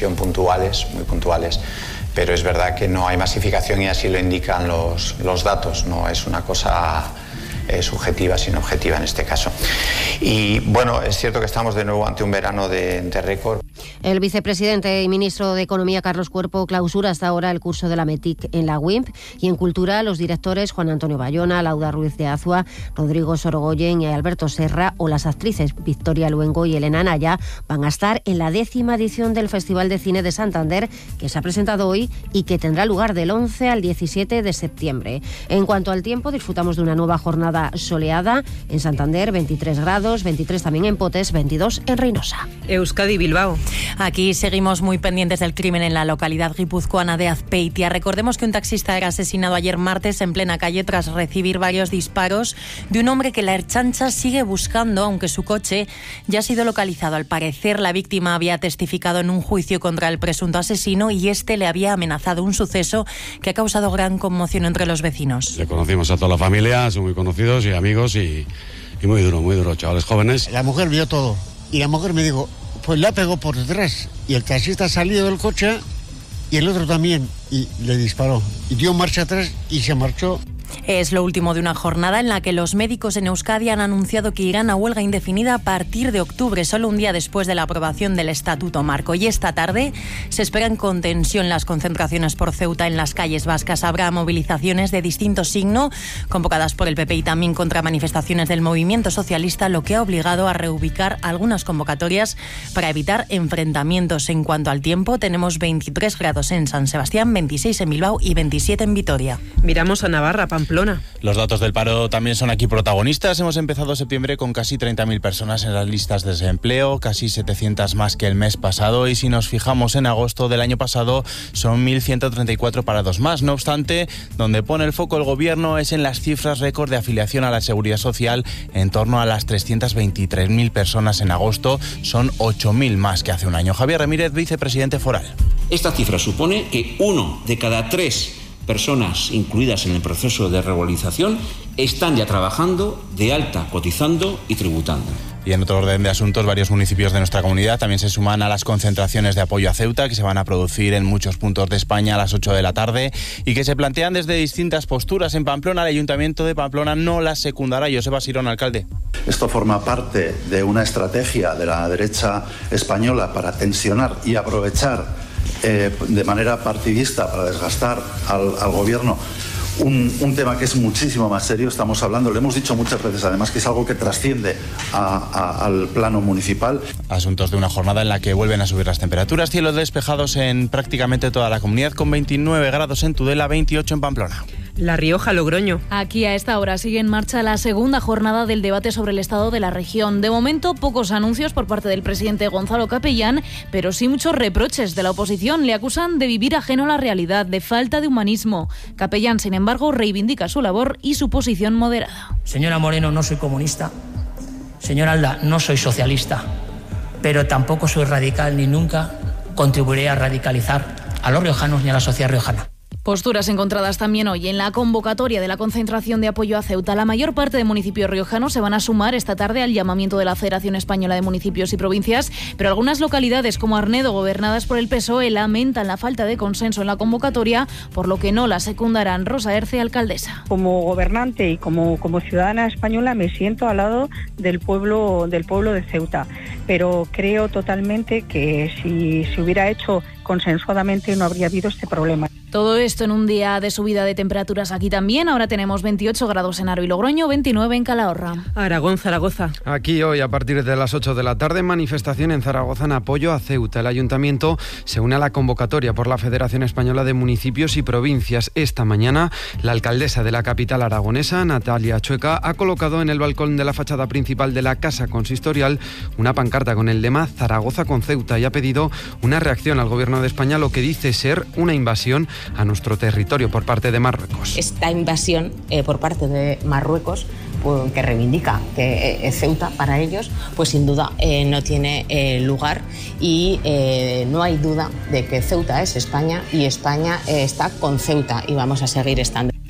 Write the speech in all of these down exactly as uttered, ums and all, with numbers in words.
transmisión puntuales, muy puntuales, pero es verdad que no hay masificación y así lo indican los, los datos, no es una cosa eh, subjetiva, sino objetiva en este caso. Y bueno, es cierto que estamos de nuevo ante un verano de, de récord. El vicepresidente y ministro de Economía, Carlos Cuerpo, clausura hasta ahora el curso de la METIC en la U I M P, y en Cultura los directores Juan Antonio Bayona, Lauda Ruiz de Azua, Rodrigo Sorogoyen y Alberto Serra, o las actrices Victoria Luengo y Elena Naya van a estar en la décima edición del Festival de Cine de Santander, que se ha presentado hoy y que tendrá lugar del once al diecisiete de septiembre. En cuanto al tiempo, disfrutamos de una nueva jornada soleada en Santander, veintitrés grados, veintitrés también en Potes, veintidós en Reynosa. Euskadi, Bilbao. Aquí seguimos muy pendientes del crimen en la localidad guipuzcoana de Azpeitia. Recordemos que un taxista era asesinado ayer martes en plena calle tras recibir varios disparos de un hombre que la Ertzaintza sigue buscando, aunque su coche ya ha sido localizado. Al parecer, la víctima había testificado en un juicio contra el presunto asesino y este le había amenazado, un suceso que ha causado gran conmoción entre los vecinos. Le conocimos a toda la familia, son muy conocidos y amigos y, y muy duro, muy duro, chavales jóvenes. La mujer vio todo y la mujer me dijo, pues la pegó por detrás y el taxista salió del coche y el otro también y le disparó y dio marcha atrás y se marchó. Es lo último de una jornada en la que los médicos en Euskadi han anunciado que irán a huelga indefinida a partir de octubre, solo un día después de la aprobación del Estatuto Marco. Y esta tarde se esperan con tensión las concentraciones por Ceuta en las calles vascas. Habrá movilizaciones de distinto signo, convocadas por el P P y también contra manifestaciones del movimiento socialista, lo que ha obligado a reubicar algunas convocatorias para evitar enfrentamientos. En cuanto al tiempo, tenemos veintitrés grados en San Sebastián, veintiséis en Bilbao y veintisiete en Vitoria. Miramos a Navarra, Pamplona. Los datos del paro también son aquí protagonistas. Hemos empezado septiembre con casi treinta mil personas en las listas de desempleo, casi setecientas más que el mes pasado, y si nos fijamos en agosto del año pasado son mil ciento treinta y cuatro parados más. No obstante, donde pone el foco el gobierno es en las cifras récord de afiliación a la Seguridad Social, en torno a las trescientas veintitrés mil personas en agosto, son ocho mil más que hace un año. Javier Ramírez, vicepresidente foral. Esta cifra supone que uno de cada tres personas incluidas en el proceso de regularización están ya trabajando de alta, cotizando y tributando. Y en otro orden de asuntos, varios municipios de nuestra comunidad también se suman a las concentraciones de apoyo a Ceuta, que se van a producir en muchos puntos de España a las ocho de la tarde y que se plantean desde distintas posturas. En Pamplona, el Ayuntamiento de Pamplona no las secundará. Joseba Sirón, alcalde. Esto forma parte de una estrategia de la derecha española para tensionar y aprovechar Eh, de manera partidista para desgastar al, al gobierno un, un tema que es muchísimo más serio. Estamos hablando, lo hemos dicho muchas veces además, que es algo que trasciende a, a, al plano municipal. Asuntos de una jornada en la que vuelven a subir las temperaturas. Cielos despejados en prácticamente toda la comunidad, con veintinueve grados en Tudela, veintiocho en Pamplona. La Rioja, Logroño. Aquí a esta hora sigue en marcha la segunda jornada del debate sobre el estado de la región. De momento, pocos anuncios por parte del presidente Gonzalo Capellán, pero sí muchos reproches de la oposición. Le acusan de vivir ajeno a la realidad, de falta de humanismo. Capellán, sin embargo, reivindica su labor y su posición moderada. Señora Moreno, no soy comunista. Señor Alda, no soy socialista. Pero tampoco soy radical ni nunca contribuiré a radicalizar a los riojanos ni a la sociedad riojana. Posturas encontradas también hoy en la convocatoria de la concentración de apoyo a Ceuta. La mayor parte de municipios riojanos se van a sumar esta tarde al llamamiento de la Federación Española de Municipios y Provincias, pero algunas localidades como Arnedo, gobernadas por el P S O E, lamentan la falta de consenso en la convocatoria, por lo que no la secundarán. Rosa Herce, alcaldesa. Como gobernante y como, como ciudadana española me siento al lado del pueblo, del pueblo de Ceuta, pero creo totalmente que si se hubiera hecho consensuadamente no habría habido este problema. Todo esto en un día de subida de temperaturas aquí también. Ahora tenemos veintiocho grados en Aro y Logroño, veintinueve en Calahorra. Aragón, Zaragoza. Aquí hoy, a partir de las ocho de la tarde, manifestación en Zaragoza en apoyo a Ceuta. El Ayuntamiento se une a la convocatoria por la Federación Española de Municipios y Provincias. Esta mañana, la alcaldesa de la capital aragonesa, Natalia Chueca, ha colocado en el balcón de la fachada principal de la Casa Consistorial una pancarta con el lema Zaragoza con Ceuta y ha pedido una reacción al Gobierno de España, lo que dice ser una invasión a nuestro territorio por parte de Marruecos. Esta invasión eh, por parte de Marruecos, pues, que reivindica que eh, Ceuta para ellos, pues sin duda eh, no tiene eh, lugar y eh, no hay duda de que Ceuta es España y España eh, está con Ceuta y vamos a seguir estando.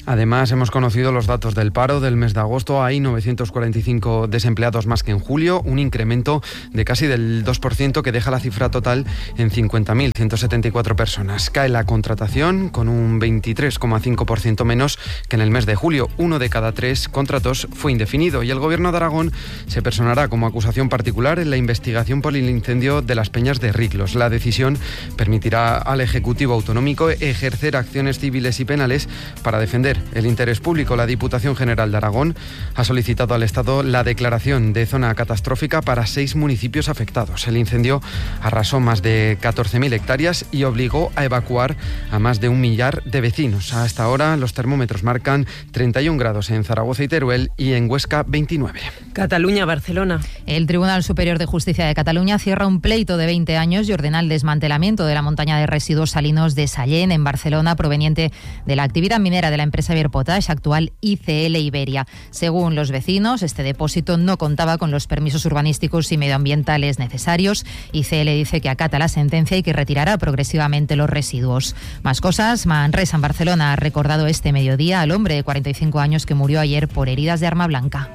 Además, hemos conocido los datos del paro del mes de agosto. Hay novecientos cuarenta y cinco desempleados más que en julio, un incremento de casi del dos por ciento que deja la cifra total en cincuenta mil ciento setenta y cuatro personas. Cae la contratación con un veintitrés coma cinco por ciento menos que en el mes de julio. Uno de cada tres contratos fue indefinido y el Gobierno de Aragón se personará como acusación particular en la investigación por el incendio de las Peñas de Riclos. La decisión permitirá al Ejecutivo Autonómico ejercer acciones civiles y penales para defender el interés público. La Diputación General de Aragón ha solicitado al Estado la declaración de zona catastrófica para seis municipios afectados. El incendio arrasó más de catorce mil hectáreas y obligó a evacuar a más de un millar de vecinos. Hasta ahora los termómetros marcan treinta y un grados en Zaragoza y Teruel y en Huesca veintinueve. Cataluña, Barcelona. El Tribunal Superior de Justicia de Cataluña cierra un pleito de veinte años y ordena el desmantelamiento de la montaña de residuos salinos de Sallent, en Barcelona, proveniente de la actividad minera de la empresa Potash, actual I C L Iberia. Según los vecinos, este depósito no contaba con los permisos urbanísticos y medioambientales necesarios. I C L dice que acata la sentencia y que retirará progresivamente los residuos. Más cosas. Manresa, en Barcelona, ha recordado este mediodía al hombre de cuarenta y cinco años que murió ayer por heridas de arma blanca.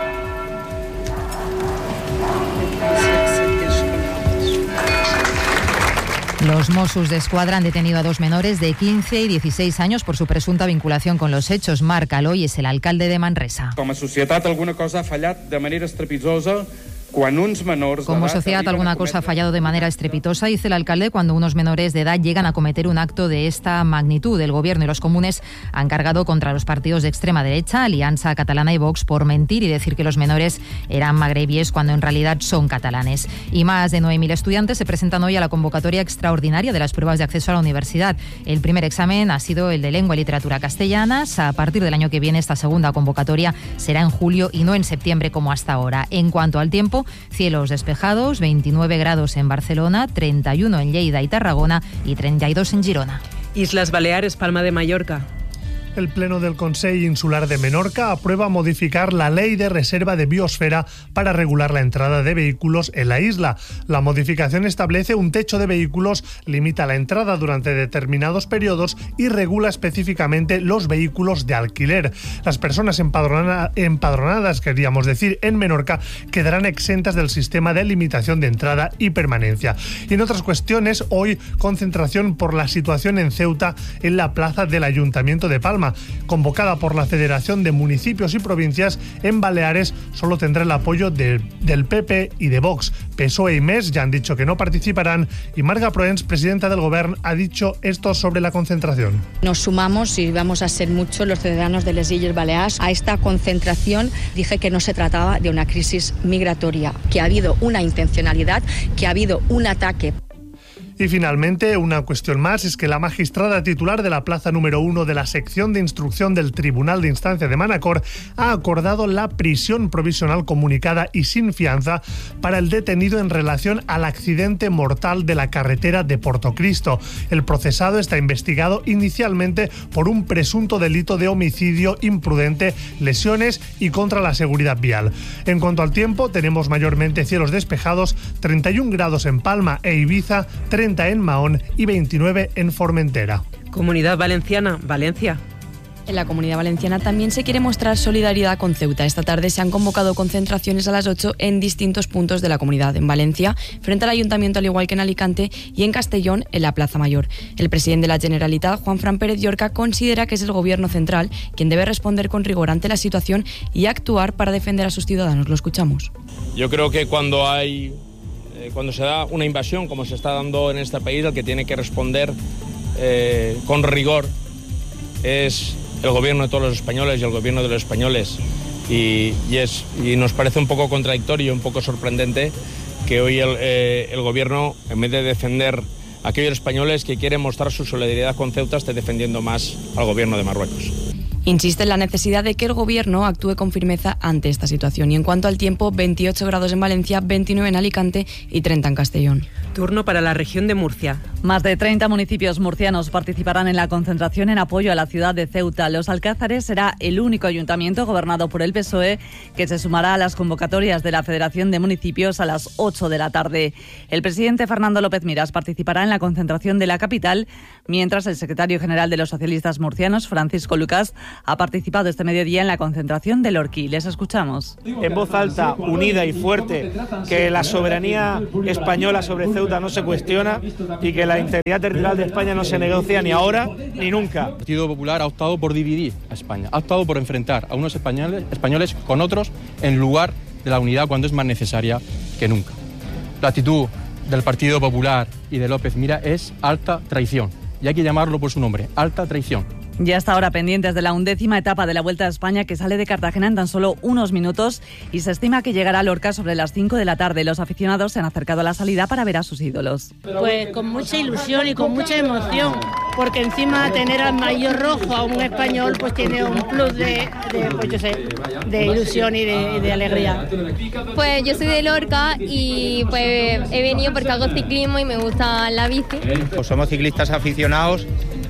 Los Mossos d'Esquadra han detenido a dos menores de quince y dieciséis años por su presunta vinculación con los hechos. Marc Aloy es el alcalde de Manresa. Como societat alguna cosa ha fallat de manera estrepitosa. Como sociedad, alguna cosa ha fallado de manera estrepitosa, dice el alcalde, cuando unos menores de edad llegan a cometer un acto de esta magnitud. El Gobierno y los comunes han cargado contra los partidos de extrema derecha, Alianza Catalana y Vox, por mentir y decir que los menores eran magrebíes cuando en realidad son catalanes. Y más de nueve mil estudiantes se presentan hoy a la convocatoria extraordinaria de las pruebas de acceso a la universidad. El primer examen ha sido el de lengua y literatura castellanas. A partir del año que viene, esta segunda convocatoria será en julio y no en septiembre como hasta ahora. En cuanto al tiempo, cielos despejados, veintinueve grados en Barcelona, treinta y uno en Lleida y Tarragona y treinta y dos en Girona. Islas Baleares, Palma de Mallorca. El Pleno del Consell Insular de Menorca aprueba modificar la Ley de Reserva de Biosfera para regular la entrada de vehículos en la isla. La modificación establece un techo de vehículos, limita la entrada durante determinados periodos y regula específicamente los vehículos de alquiler. Las personas empadrona, empadronadas, queríamos decir, en Menorca, quedarán exentas del sistema de limitación de entrada y permanencia. Y en otras cuestiones, hoy concentración por la situación en Ceuta en la plaza del Ayuntamiento de Palma. Convocada por la Federación de Municipios y Provincias, en Baleares solo tendrá el apoyo de, del P P y de Vox. P S O E y M E S ya han dicho que no participarán y Marga Proens, presidenta del Gobierno, ha dicho esto sobre la concentración. Nos sumamos y vamos a ser muchos los ciudadanos de les Illes Balears a esta concentración. Dije que no se trataba de una crisis migratoria, que ha habido una intencionalidad, que ha habido un ataque. Y finalmente, una cuestión más es que la magistrada titular de la plaza número uno de la sección de instrucción del Tribunal de Instancia de Manacor ha acordado la prisión provisional comunicada y sin fianza para el detenido en relación al accidente mortal de la carretera de Portocristo. El procesado está investigado inicialmente por un presunto delito de homicidio imprudente, lesiones y contra la seguridad vial. En cuanto al tiempo, tenemos mayormente cielos despejados, treinta y un grados en Palma e Ibiza, treinta en Mahón y veintinueve en Formentera. Comunidad Valenciana, Valencia. En la Comunidad Valenciana también se quiere mostrar solidaridad con Ceuta. Esta tarde se han convocado concentraciones a las ocho en distintos puntos de la comunidad. En Valencia, frente al Ayuntamiento, al igual que en Alicante, y en Castellón, en la Plaza Mayor. El presidente de la Generalitat, Juanfran Pérez Llorca, considera que es el Gobierno central quien debe responder con rigor ante la situación y actuar para defender a sus ciudadanos. Lo escuchamos. Yo creo que cuando hay... Cuando se da una invasión, como se está dando en este país, el que tiene que responder eh, con rigor es el gobierno de todos los españoles y el gobierno de los españoles. Y, y, es, y nos parece un poco contradictorio, un poco sorprendente que hoy el, eh, el gobierno, en vez de defender a aquellos españoles que quieren mostrar su solidaridad con Ceuta, esté defendiendo más al gobierno de Marruecos. Insiste en la necesidad de que el Gobierno actúe con firmeza ante esta situación. Y en cuanto al tiempo, veintiocho grados en Valencia, veintinueve en Alicante y treinta en Castellón. Turno para la región de Murcia. Más de treinta municipios murcianos participarán en la concentración en apoyo a la ciudad de Ceuta. Los Alcázares será el único ayuntamiento gobernado por el P S O E que se sumará a las convocatorias de la Federación de Municipios a las ocho de la tarde. El presidente Fernando López Miras participará en la concentración de la capital, mientras el secretario general de los socialistas murcianos, Francisco Lucas, ha participado este mediodía en la concentración de Lorquí. Les escuchamos. En voz alta, unida y fuerte, que la soberanía española sobre Ceuta no se cuestiona y que la La integridad territorial de España no se negocia ni ahora ni nunca. El Partido Popular ha optado por dividir a España, ha optado por enfrentar a unos españoles, españoles con otros en lugar de la unidad cuando es más necesaria que nunca. La actitud del Partido Popular y de López Mira es alta traición, y hay que llamarlo por su nombre, alta traición. Ya hasta ahora pendientes de la undécima etapa de la Vuelta a España, que sale de Cartagena en tan solo unos minutos, y se estima que llegará a Lorca sobre las cinco de la tarde. Los aficionados se han acercado a la salida para ver a sus ídolos. Pues con mucha ilusión y con mucha emoción, porque encima tener al maillot rojo a un español pues tiene un plus de, de, pues yo sé, de ilusión y de, de alegría. Pues yo soy de Lorca y pues he venido porque hago ciclismo y me gusta la bici. Pues somos ciclistas aficionados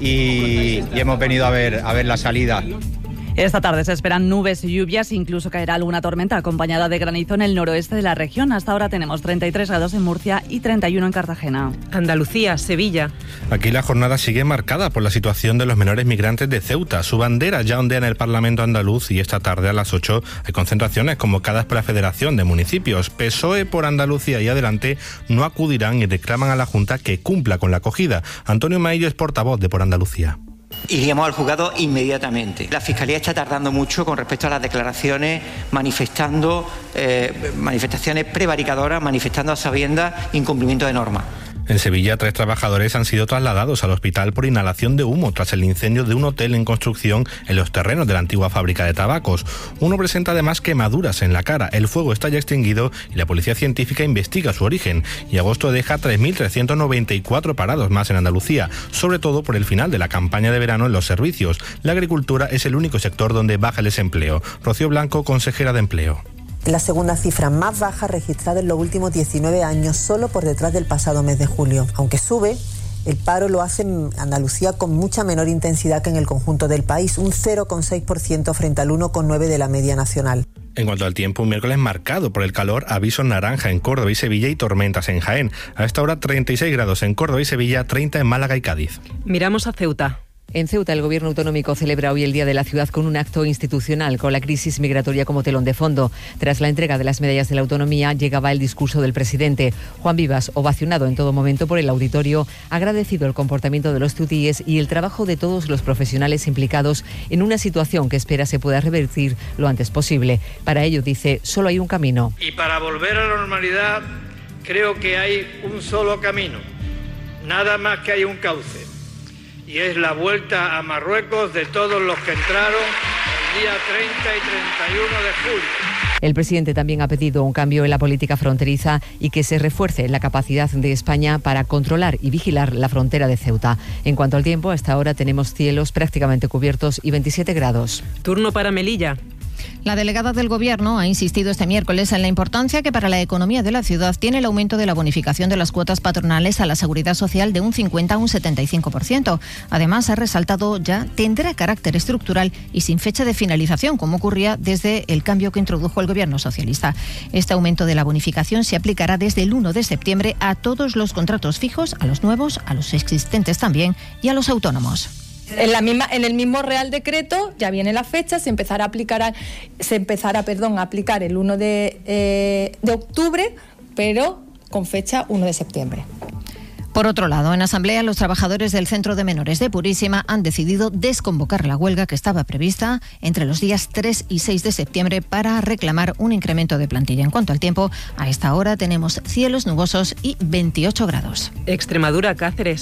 y, y hemos venido a ver, a ver la salida. Esta tarde se esperan nubes y lluvias, incluso caerá alguna tormenta acompañada de granizo en el noroeste de la región. Hasta ahora tenemos treinta y tres grados en Murcia y treinta y uno en Cartagena. Andalucía, Sevilla. Aquí la jornada sigue marcada por la situación de los menores migrantes de Ceuta. Su bandera ya ondea en el Parlamento andaluz y esta tarde a las ocho hay concentraciones convocadas por la Federación de Municipios. P S O E por Andalucía y Adelante no acudirán y reclaman a la Junta que cumpla con la acogida. Antonio Maillo es portavoz de Por Andalucía. Iríamos al juzgado inmediatamente. La Fiscalía está tardando mucho con respecto a las declaraciones, manifestando eh, manifestaciones prevaricadoras, manifestando a sabiendas incumplimiento de normas. En Sevilla, tres trabajadores han sido trasladados al hospital por inhalación de humo tras el incendio de un hotel en construcción en los terrenos de la antigua fábrica de tabacos. Uno presenta además quemaduras en la cara. El fuego está ya extinguido y la policía científica investiga su origen. Y agosto deja tres mil trescientos noventa y cuatro parados más en Andalucía, sobre todo por el final de la campaña de verano en los servicios. La agricultura es el único sector donde baja el desempleo. Rocío Blanco, consejera de Empleo. La segunda cifra más baja registrada en los últimos diecinueve años, solo por detrás del pasado mes de julio. Aunque sube, el paro lo hace en Andalucía con mucha menor intensidad que en el conjunto del país, un cero coma seis por ciento frente al uno coma nueve por ciento de la media nacional. En cuanto al tiempo, un miércoles marcado por el calor, aviso naranja en Córdoba y Sevilla y tormentas en Jaén. A esta hora treinta y seis grados en Córdoba y Sevilla, treinta en Málaga y Cádiz. Miramos a Ceuta. En Ceuta, el Gobierno autonómico celebra hoy el Día de la Ciudad con un acto institucional, con la crisis migratoria como telón de fondo. Tras la entrega de las medallas de la autonomía, llegaba el discurso del presidente. Juan Vivas, ovacionado en todo momento por el auditorio, ha agradecido el comportamiento de los ceutíes y el trabajo de todos los profesionales implicados en una situación que espera se pueda revertir lo antes posible. Para ello, dice, solo hay un camino. Y para volver a la normalidad, creo que hay un solo camino. Nada más que hay un cauce. Y es la vuelta a Marruecos de todos los que entraron el día treinta y treinta y uno de julio. El presidente también ha pedido un cambio en la política fronteriza y que se refuerce la capacidad de España para controlar y vigilar la frontera de Ceuta. En cuanto al tiempo, hasta ahora tenemos cielos prácticamente cubiertos y veintisiete grados. Turno para Melilla. La delegada del Gobierno ha insistido este miércoles en la importancia que para la economía de la ciudad tiene el aumento de la bonificación de las cuotas patronales a la seguridad social de un cincuenta a un setenta y cinco por ciento. Además, ha resaltado ya tendrá carácter estructural y sin fecha de finalización, como ocurría desde el cambio que introdujo el Gobierno socialista. Este aumento de la bonificación se aplicará desde el uno de septiembre a todos los contratos fijos, a los nuevos, a los existentes también y a los autónomos. En, la misma, en el mismo Real Decreto ya viene la fecha, se empezará a aplicar, a, se empezará, perdón, a aplicar el uno de, eh, de octubre, pero con fecha uno de septiembre. Por otro lado, en asamblea, los trabajadores del Centro de Menores de Purísima han decidido desconvocar la huelga que estaba prevista entre los días tres y seis de septiembre para reclamar un incremento de plantilla. En cuanto al tiempo, a esta hora tenemos cielos nubosos y veintiocho grados. Extremadura, Cáceres.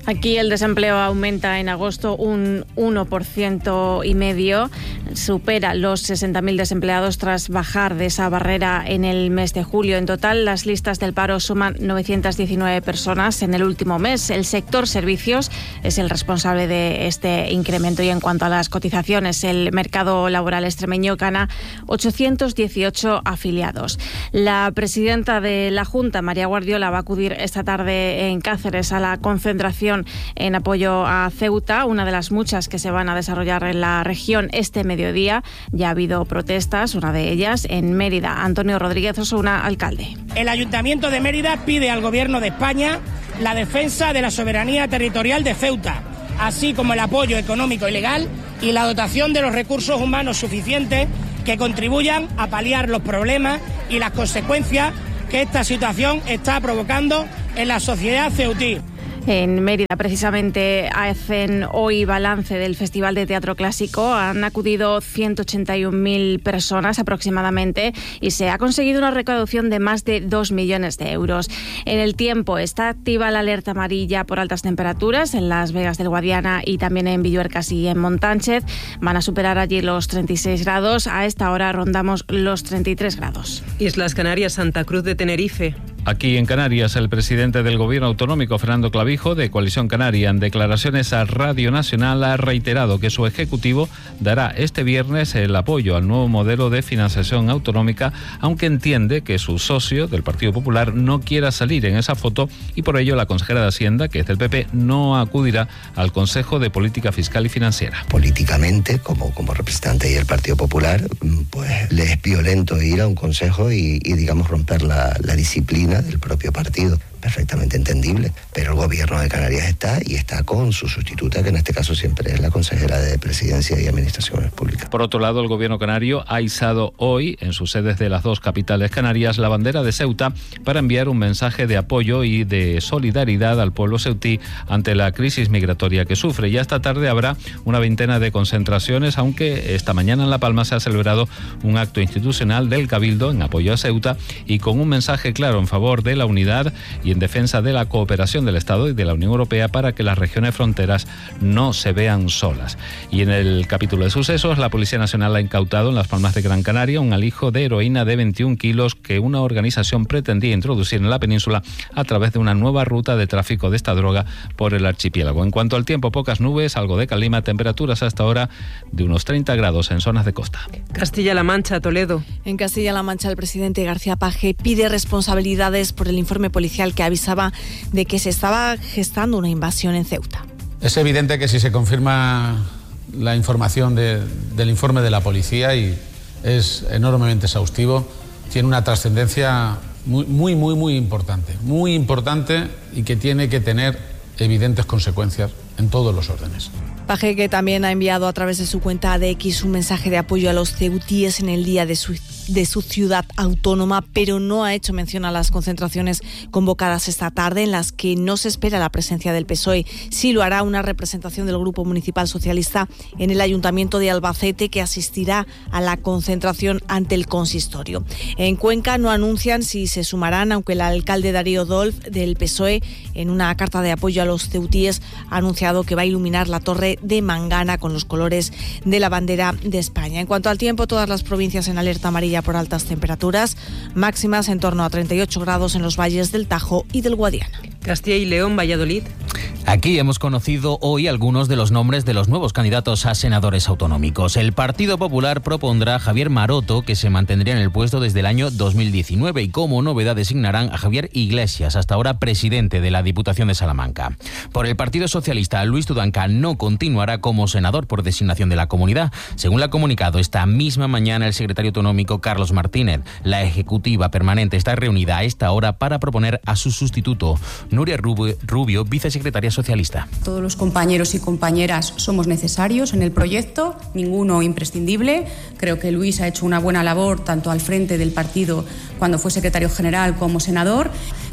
Aquí el desempleo aumenta en agosto un uno por ciento y medio, supera los sesenta mil desempleados tras bajar de esa barrera en el mes de julio. En total, las listas del paro suman novecientas diecinueve personas en el último mes. El sector servicios es el responsable de este incremento y en cuanto a las cotizaciones, el mercado laboral extremeño gana ochocientos dieciocho afiliados. La presidenta de la Junta, María Guardiola, va a acudir esta tarde en Cáceres a la concentración en apoyo a Ceuta, una de las muchas que se van a desarrollar en la región este mediodía. Ya ha habido protestas, una de ellas en Mérida. Antonio Rodríguez Osuna, alcalde. El Ayuntamiento de Mérida pide al Gobierno de España la defensa de la soberanía territorial de Ceuta, así como el apoyo económico y legal y la dotación de los recursos humanos suficientes que contribuyan a paliar los problemas y las consecuencias que esta situación está provocando en la sociedad ceutí. En Mérida, precisamente, hacen hoy balance del Festival de Teatro Clásico. Han acudido ciento ochenta y un mil personas aproximadamente y se ha conseguido una recaudación de más de dos millones de euros. En el tiempo, está activa la alerta amarilla por altas temperaturas en Las Vegas del Guadiana y también en Villuercas y en Montánchez. Van a superar allí los treinta y seis grados. A esta hora rondamos los treinta y tres grados. Islas Canarias, Santa Cruz de Tenerife. Aquí en Canarias, el presidente del Gobierno autonómico, Fernando Clavijo, de Coalición Canaria, en declaraciones a Radio Nacional, ha reiterado que su ejecutivo dará este viernes el apoyo al nuevo modelo de financiación autonómica, aunque entiende que su socio del Partido Popular no quiera salir en esa foto y por ello la consejera de Hacienda, que es del P P, no acudirá al Consejo de Política Fiscal y Financiera. Políticamente, como, como representante del Partido Popular, pues le es violento ir a un consejo y, y digamos, romper la, la disciplina del propio partido. Perfectamente entendible, pero el Gobierno de Canarias está y está con su sustituta, que en este caso siempre es la consejera de Presidencia y Administraciones Públicas. Por otro lado, el Gobierno canario ha izado hoy, en sus sedes de las dos capitales canarias, la bandera de Ceuta para enviar un mensaje de apoyo y de solidaridad al pueblo ceutí ante la crisis migratoria que sufre. Ya esta tarde habrá una veintena de concentraciones, aunque esta mañana en La Palma se ha celebrado un acto institucional del Cabildo en apoyo a Ceuta y con un mensaje claro en favor de la unidad y en defensa de la cooperación del Estado y de la Unión Europea para que las regiones fronteras no se vean solas. Y en el capítulo de sucesos, la Policía Nacional ha incautado en Las Palmas de Gran Canaria un alijo de heroína de veintiún kilos que una organización pretendía introducir en la península a través de una nueva ruta de tráfico de esta droga por el archipiélago. En cuanto al tiempo, pocas nubes, algo de calima, temperaturas hasta ahora de unos treinta grados en zonas de costa. Castilla-La Mancha, Toledo. En Castilla-La Mancha, el presidente García Paje pide responsabilidades por el informe policial que avisaba de que se estaba gestando una invasión en Ceuta. Es evidente que si se confirma la información de, del informe de la policía, y es enormemente exhaustivo, tiene una trascendencia muy, muy, muy, muy importante, muy importante y que tiene que tener evidentes consecuencias en todos los órdenes. Paje, que también ha enviado a través de su cuenta de X un mensaje de apoyo a los ceutíes en el día de su, de su ciudad autónoma, pero no ha hecho mención a las concentraciones convocadas esta tarde en las que no se espera la presencia del P S O E. Sí lo hará una representación del Grupo Municipal Socialista en el Ayuntamiento de Albacete, que asistirá a la concentración ante el consistorio. En Cuenca no anuncian si se sumarán, aunque el alcalde Darío Dolf del P S O E, en una carta de apoyo a los ceutíes, ha anunciado que va a iluminar la torre de Mangana con los colores de la bandera de España. En cuanto al tiempo, todas las provincias en alerta amarilla por altas temperaturas, máximas en torno a treinta y ocho grados en los valles del Tajo y del Guadiana. Castilla y León, Valladolid. Aquí hemos conocido hoy algunos de los nombres de los nuevos candidatos a senadores autonómicos. El Partido Popular propondrá a Javier Maroto, que se mantendría en el puesto desde el año dos mil diecinueve, y como novedad designarán a Javier Iglesias, hasta ahora presidente de la Diputación de Salamanca. Por el Partido Socialista, Luis Tudanca no continuará como senador por designación de la comunidad. Según lo ha comunicado esta misma mañana el secretario autonómico Carlos Martínez, la ejecutiva permanente está reunida a esta hora para proponer a su sustituto. Nuria Rubio, vicesecretaria socialista. Todos los compañeros y compañeras somos necesarios en el proyecto, ninguno imprescindible. Creo que Luis ha hecho una buena labor tanto al frente del partido cuando fue secretario general como senador,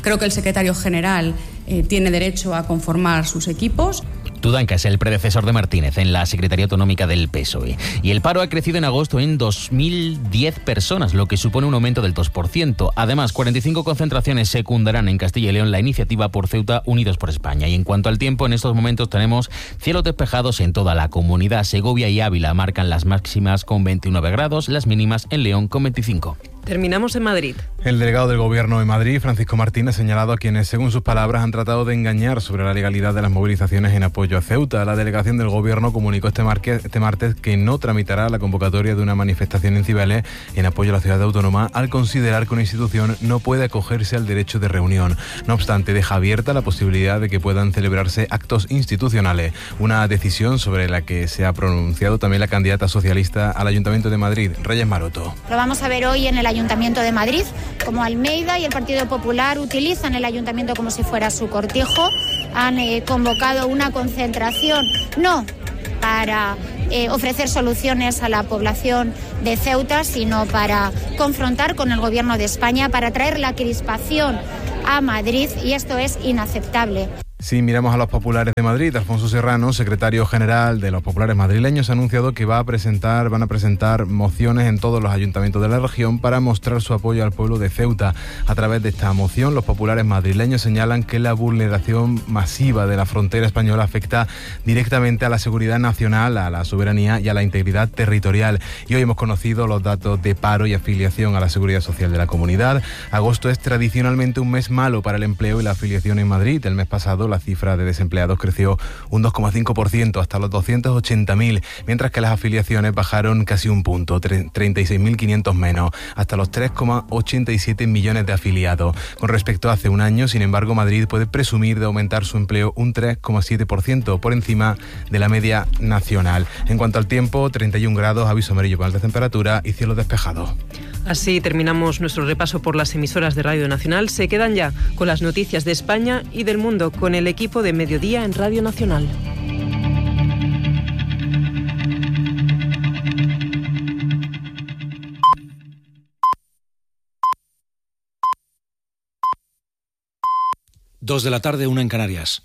Creo que el secretario general eh, tiene derecho a conformar sus equipos. Tudanca es el predecesor de Martínez en la Secretaría Autonómica del P S O E. Y el paro ha crecido en agosto en dos mil diez personas, lo que supone un aumento del dos por ciento. Además, cuarenta y cinco concentraciones secundarán en Castilla y León la iniciativa por Ceuta Unidos por España. Y en cuanto al tiempo, en estos momentos tenemos cielos despejados en toda la comunidad. Segovia y Ávila marcan las máximas con veintinueve grados, las mínimas en León con veinticinco. Terminamos en Madrid. El delegado del Gobierno en Madrid, Francisco Martín, ha señalado a quienes, según sus palabras, han tratado de engañar sobre la legalidad de las movilizaciones en apoyo a Ceuta. La delegación del Gobierno comunicó este, marque, este martes que no tramitará la convocatoria de una manifestación en Cibeles en apoyo a la ciudad autónoma, al considerar que una institución no puede acogerse al derecho de reunión. No obstante, deja abierta la posibilidad de que puedan celebrarse actos institucionales, una decisión sobre la que se ha pronunciado también la candidata socialista al Ayuntamiento de Madrid, Reyes Maroto. Lo vamos a ver hoy en el Ayuntamiento de Madrid, como Almeida y el Partido Popular utilizan el Ayuntamiento como si fuera su cortijo. Han eh, convocado una concentración, no para eh, ofrecer soluciones a la población de Ceuta, sino para confrontar con el Gobierno de España, para traer la crispación a Madrid, y esto es inaceptable. Si miramos a los populares de Madrid, Alfonso Serrano, secretario general de los populares madrileños, ha anunciado que va a presentar, van a presentar mociones en todos los ayuntamientos de la región para mostrar su apoyo al pueblo de Ceuta. A través de esta moción, los populares madrileños señalan que la vulneración masiva de la frontera española afecta directamente a la seguridad nacional, a la soberanía y a la integridad territorial. Y hoy hemos conocido los datos de paro y afiliación a la seguridad social de la comunidad. Agosto es tradicionalmente un mes malo para el empleo y la afiliación en Madrid. El mes pasado, la cifra de desempleados creció un dos coma cinco por ciento hasta los doscientos ochenta mil, mientras que las afiliaciones bajaron casi un punto, treinta y seis mil quinientos menos, hasta los tres coma ochenta y siete millones de afiliados. Con respecto a hace un año, sin embargo, Madrid puede presumir de aumentar su empleo un tres coma siete por ciento, por encima de la media nacional. En cuanto al tiempo, treinta y un grados, aviso amarillo para alta temperatura y cielo despejado. Así terminamos nuestro repaso por las emisoras de Radio Nacional. Se quedan ya con las noticias de España y del mundo con el equipo de Mediodía en Radio Nacional. Dos de la tarde, una en Canarias.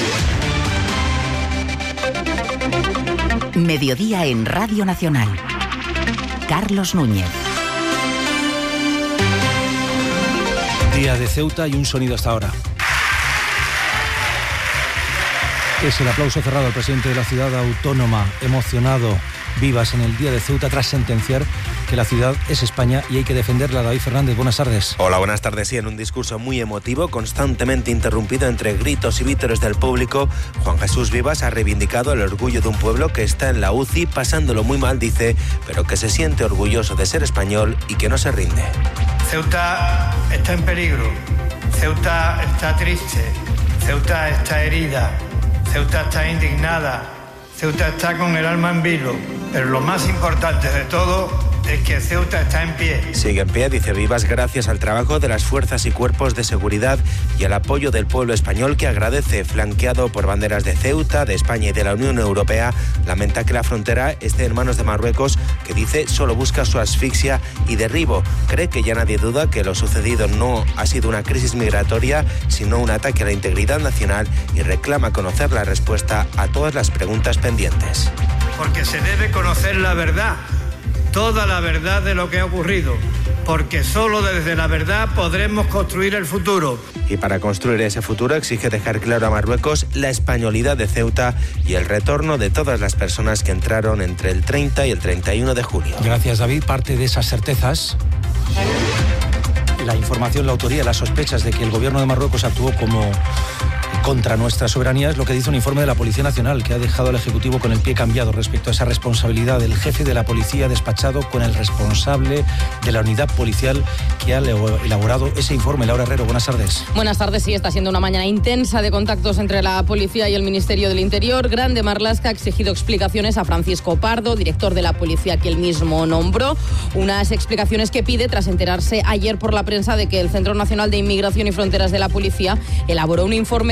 Mediodía en Radio Nacional. Carlos Núñez. Día de Ceuta y un sonido hasta ahora. Es el aplauso cerrado al presidente de la ciudad autónoma, emocionado. Vivas en el Día de Ceuta tras sentenciar que la ciudad es España y hay que defenderla. David Fernández, buenas tardes. Hola, buenas tardes. Sí, en un discurso muy emotivo, constantemente interrumpido entre gritos y vítores del público, Juan Jesús Vivas ha reivindicado el orgullo de un pueblo que está en la U C I, pasándolo muy mal, dice, pero que se siente orgulloso de ser español y que no se rinde. Ceuta está en peligro, Ceuta está triste, Ceuta está herida, Ceuta está indignada, Ceuta está con el alma en vilo, pero lo más importante de todo es que Ceuta está en pie. Sigue en pie, dice Vivas, gracias al trabajo de las fuerzas y cuerpos de seguridad y al apoyo del pueblo español, que agradece, flanqueado por banderas de Ceuta, de España y de la Unión Europea. Lamenta que la frontera esté en manos de Marruecos, que dice solo busca su asfixia y derribo. Cree que ya nadie duda que lo sucedido no ha sido una crisis migratoria, sino un ataque a la integridad nacional, y reclama conocer la respuesta a todas las preguntas pendientes. Porque se debe conocer la verdad, toda la verdad de lo que ha ocurrido, porque solo desde la verdad podremos construir el futuro. Y para construir ese futuro exige dejar claro a Marruecos la españolidad de Ceuta y el retorno de todas las personas que entraron entre el treinta y el treinta y uno de julio. Gracias, David. Parte de esas certezas, la información, la autoría, las sospechas de que el gobierno de Marruecos actuó como contra nuestra soberanía, es lo que dice un informe de la Policía Nacional, que ha dejado al Ejecutivo con el pie cambiado respecto a esa responsabilidad del jefe de la policía despachado con el responsable de la unidad policial que ha elaborado ese informe. Laura Herrero, buenas tardes. Buenas tardes. Sí, está siendo una mañana intensa de contactos entre la policía y el Ministerio del Interior. Grande Marlaska ha exigido explicaciones a Francisco Pardo, director de la policía que él mismo nombró. Unas explicaciones que pide tras enterarse ayer por la prensa de que el Centro Nacional de Inmigración y Fronteras de la Policía elaboró un informe de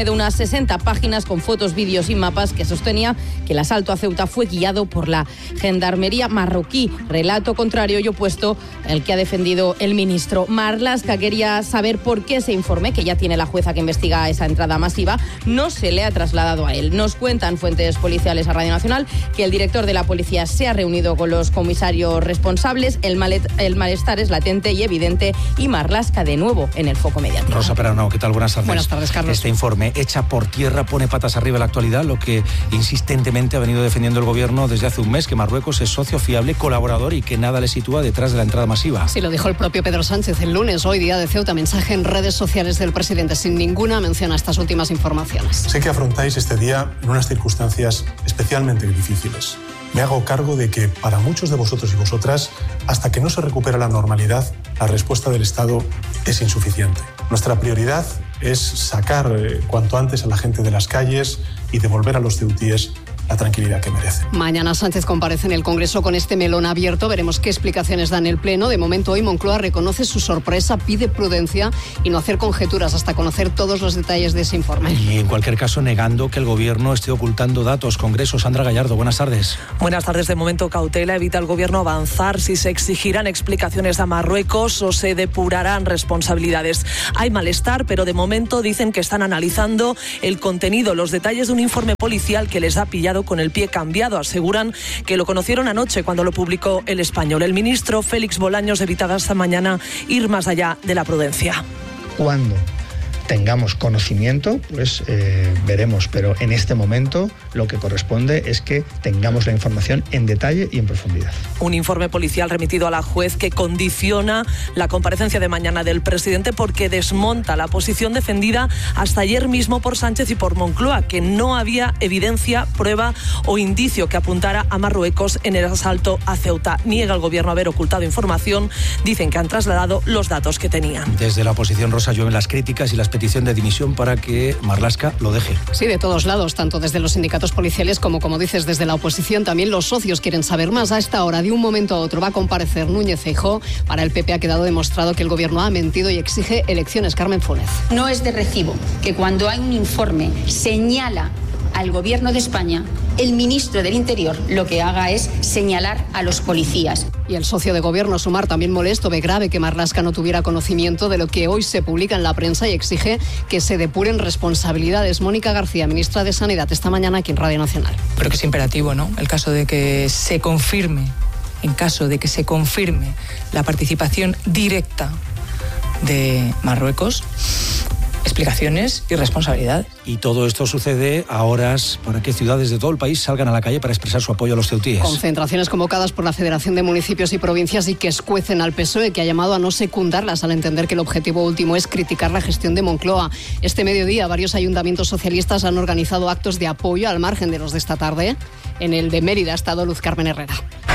de unas sesenta páginas con fotos, vídeos y mapas que sostenía que el asalto a Ceuta fue guiado por la gendarmería marroquí. Relato contrario y opuesto el que ha defendido el ministro. Marlaska quería saber por qué ese informe, que ya tiene la jueza que investiga esa entrada masiva, no se le ha trasladado a él. Nos cuentan fuentes policiales a Radio Nacional que el director de la policía se ha reunido con los comisarios responsables. El, malet, el malestar es latente y evidente y Marlaska de nuevo en el foco mediático. Rosa Perarnau, ¿qué tal? Buenas tardes. Buenas tardes, Carlos. Este informe, echa por tierra, pone patas arriba la actualidad, lo que insistentemente ha venido defendiendo el gobierno desde hace un mes, que Marruecos es socio fiable, colaborador y que nada le sitúa detrás de la entrada masiva. Sí, lo dijo el propio Pedro Sánchez el lunes, hoy día de Ceuta, mensaje en redes sociales del presidente, sin ninguna mención a estas últimas informaciones. Sé que afrontáis este día en unas circunstancias especialmente difíciles. Me hago cargo de que para muchos de vosotros y vosotras, hasta que no se recupera la normalidad, la respuesta del Estado es insuficiente. Nuestra prioridad es sacar eh, cuanto antes a la gente de las calles y devolver a los ceutíes la tranquilidad que merece. Mañana Sánchez comparece en el Congreso con este melón abierto. Veremos qué explicaciones da en el Pleno. De momento, hoy Moncloa reconoce su sorpresa, pide prudencia y no hacer conjeturas hasta conocer todos los detalles de ese informe. Y en cualquier caso, negando que el Gobierno esté ocultando datos. Congreso, Sandra Gallardo, buenas tardes. Buenas tardes. De momento, cautela. Evita el Gobierno avanzar si se exigirán explicaciones a Marruecos o se depurarán responsabilidades. Hay malestar, pero de momento dicen que están analizando el contenido, los detalles de un informe policial que les ha pillado con el pie cambiado. Aseguran que lo conocieron anoche cuando lo publicó El Español. El ministro Félix Bolaños evitaba esta mañana ir más allá de la prudencia. Cuando tengamos conocimiento, pues eh, veremos, pero en este momento lo que corresponde es que tengamos la información en detalle y en profundidad. Un informe policial remitido a la juez que condiciona la comparecencia de mañana del presidente porque desmonta la posición defendida hasta ayer mismo por Sánchez y por Moncloa, que no había evidencia, prueba o indicio que apuntara a Marruecos en el asalto a Ceuta. Niega el Gobierno haber ocultado información, dicen que han trasladado los datos que tenían. Desde la oposición, Rosa, llueven las críticas y las petición de dimisión para que Marlaska lo deje. Sí, de todos lados, tanto desde los sindicatos policiales como, como dices, desde la oposición. También los socios quieren saber más. A esta hora, de un momento a otro, va a comparecer Núñez Feijóo. Para el P P ha quedado demostrado que el Gobierno ha mentido y exige elecciones. Carmen Funes. No es de recibo que cuando hay un informe señala al Gobierno de España, el ministro del Interior lo que haga es señalar a los policías. Y el socio de Gobierno, Sumar, también molesto, ve grave que Marlaska no tuviera conocimiento de lo que hoy se publica en la prensa y exige que se depuren responsabilidades. Mónica García, ministra de Sanidad, esta mañana aquí en Radio Nacional. Creo que es imperativo, ¿no? El caso de que se confirme, en caso de que se confirme la participación directa de Marruecos, explicaciones y responsabilidad. Y todo esto sucede a horas para que ciudades de todo el país salgan a la calle para expresar su apoyo a los ceutíes. Concentraciones convocadas por la Federación de Municipios y Provincias y que escuecen al P S O E, que ha llamado a no secundarlas al entender que el objetivo último es criticar la gestión de Moncloa. Este mediodía, varios ayuntamientos socialistas han organizado actos de apoyo al margen de los de esta tarde. En el de Mérida ha estado Luz Carmen Herrera.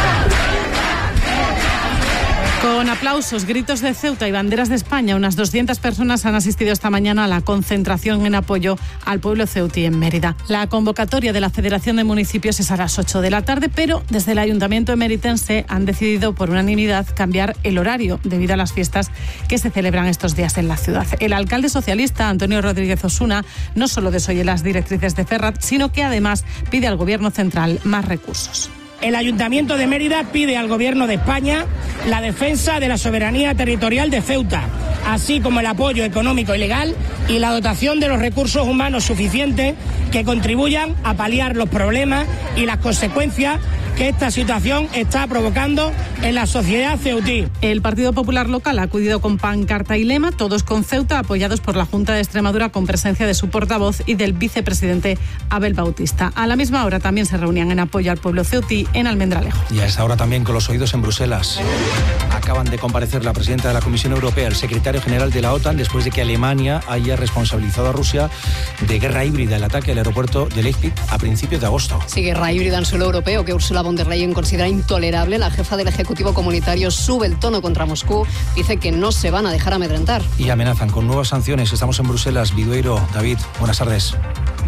Con aplausos, gritos de Ceuta y banderas de España, unas doscientas personas han asistido esta mañana a la concentración en apoyo al pueblo ceutí en Mérida. La convocatoria de la Federación de Municipios es a las ocho de la tarde, pero desde el Ayuntamiento emeritense han decidido por unanimidad cambiar el horario debido a las fiestas que se celebran estos días en la ciudad. El alcalde socialista, Antonio Rodríguez Osuna, no solo desoye las directrices de Ferrat, sino que además pide al Gobierno central más recursos. El Ayuntamiento de Mérida pide al Gobierno de España la defensa de la soberanía territorial de Ceuta, así como el apoyo económico y legal y la dotación de los recursos humanos suficientes que contribuyan a paliar los problemas y las consecuencias que esta situación está provocando en la sociedad ceutí. El Partido Popular local ha acudido con pancarta y lema, todos con Ceuta, apoyados por la Junta de Extremadura con presencia de su portavoz y del vicepresidente Abel Bautista. A la misma hora también se reunían en apoyo al pueblo ceutí en Almendralejo. Y a esta hora también con los oídos en Bruselas. Acaban de comparecer la presidenta de la Comisión Europea, el secretario general de la OTAN, después de que Alemania haya responsabilizado a Rusia de guerra híbrida, el ataque al aeropuerto de Leipzig a principios de agosto. Sí, guerra híbrida en suelo europeo que Ursula von der Leyen considera intolerable. La jefa del Ejecutivo Comunitario sube el tono contra Moscú, dice que no se van a dejar amedrentar. Y amenazan con nuevas sanciones. Estamos en Bruselas. Vidueiro, David, buenas tardes.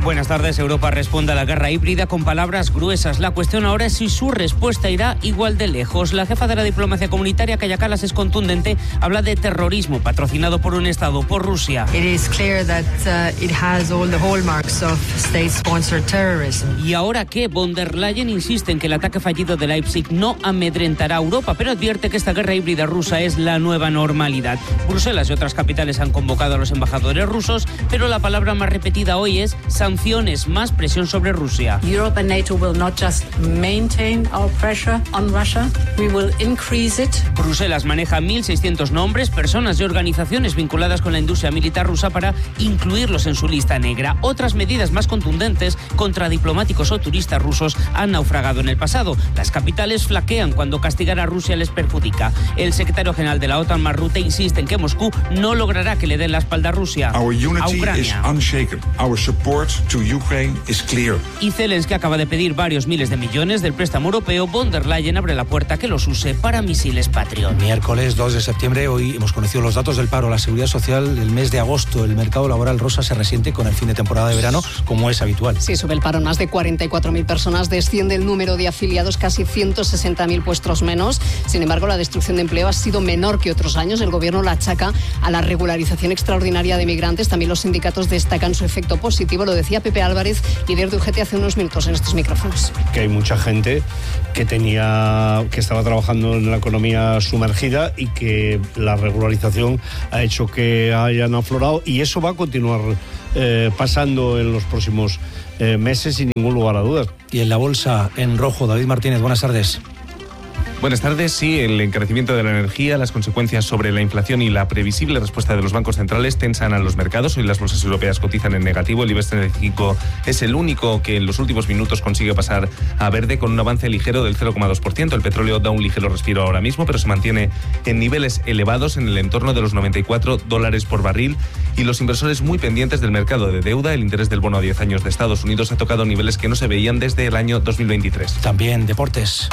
Buenas tardes. Europa responde a la guerra híbrida con palabras gruesas. La cuestión ahora es si su respuesta irá igual de lejos. La jefa de la diplomacia comunitaria, Kaja Kallas, es contundente. Habla de terrorismo patrocinado por un Estado, por Rusia. It is clear that uh, it has all the hallmarks of state-sponsored terrorism. Y ahora que von der Leyen insiste en que el ataque fallido de Leipzig no amedrentará a Europa, pero advierte que esta guerra híbrida rusa es la nueva normalidad. Bruselas y otras capitales han convocado a los embajadores rusos, pero la palabra más repetida hoy es sanciones, más presión sobre Rusia. Europe and NATO will not just maintain our pressure on Russia, we will increase it. Bruselas maneja mil seiscientos nombres, personas y organizaciones vinculadas con la industria militar rusa para incluirlos en su lista negra. Otras medidas más contundentes contra diplomáticos o turistas rusos han naufragado en el pasado. Las capitales flaquean cuando castigar a Rusia les perjudica. El secretario general de la OTAN, Mark Rutte, insiste en que Moscú no logrará que le den la espalda a Rusia. Our unity a Ucrania. Is unshaken. Our support to Ukraine is clear. Y Zelensky acaba de pedir varios miles de millones del préstamo europeo. Von der Leyen abre la puerta que los use para misiles Patriot. Miércoles dos de septiembre, hoy hemos conocido los datos del paro, la seguridad social. El mes de agosto, el mercado laboral rosa se resiente con el fin de temporada de verano, como es habitual. Sí, sube el paro en más de cuarenta y cuatro mil personas, desciende el número de afiliados, casi ciento sesenta mil puestos menos. Sin embargo, la destrucción de empleo ha sido menor que otros años. El gobierno la achaca a la regularización extraordinaria de migrantes. También los sindicatos destacan su efecto positivo. Lo decía Pepe Álvarez, líder de U G T, hace unos minutos en estos micrófonos. Que hay mucha gente que tenía, que estaba trabajando en la economía sumergida y que la regularización ha hecho que hayan aflorado, y eso va a continuar eh, pasando en los próximos eh, meses sin ningún lugar a dudas. Y en la bolsa en rojo, David Martínez, buenas tardes. Buenas tardes. Sí, el encarecimiento de la energía, las consecuencias sobre la inflación y la previsible respuesta de los bancos centrales tensan a los mercados. Hoy las bolsas europeas cotizan en negativo. El IBEX treinta y cinco es el único que en los últimos minutos consigue pasar a verde con un avance ligero del cero coma dos por ciento. El petróleo da un ligero respiro ahora mismo, pero se mantiene en niveles elevados en el entorno de los noventa y cuatro dólares por barril. Y los inversores muy pendientes del mercado de deuda. El interés del bono a diez años de Estados Unidos ha tocado niveles que no se veían desde el año dos mil veintitrés. También deportes.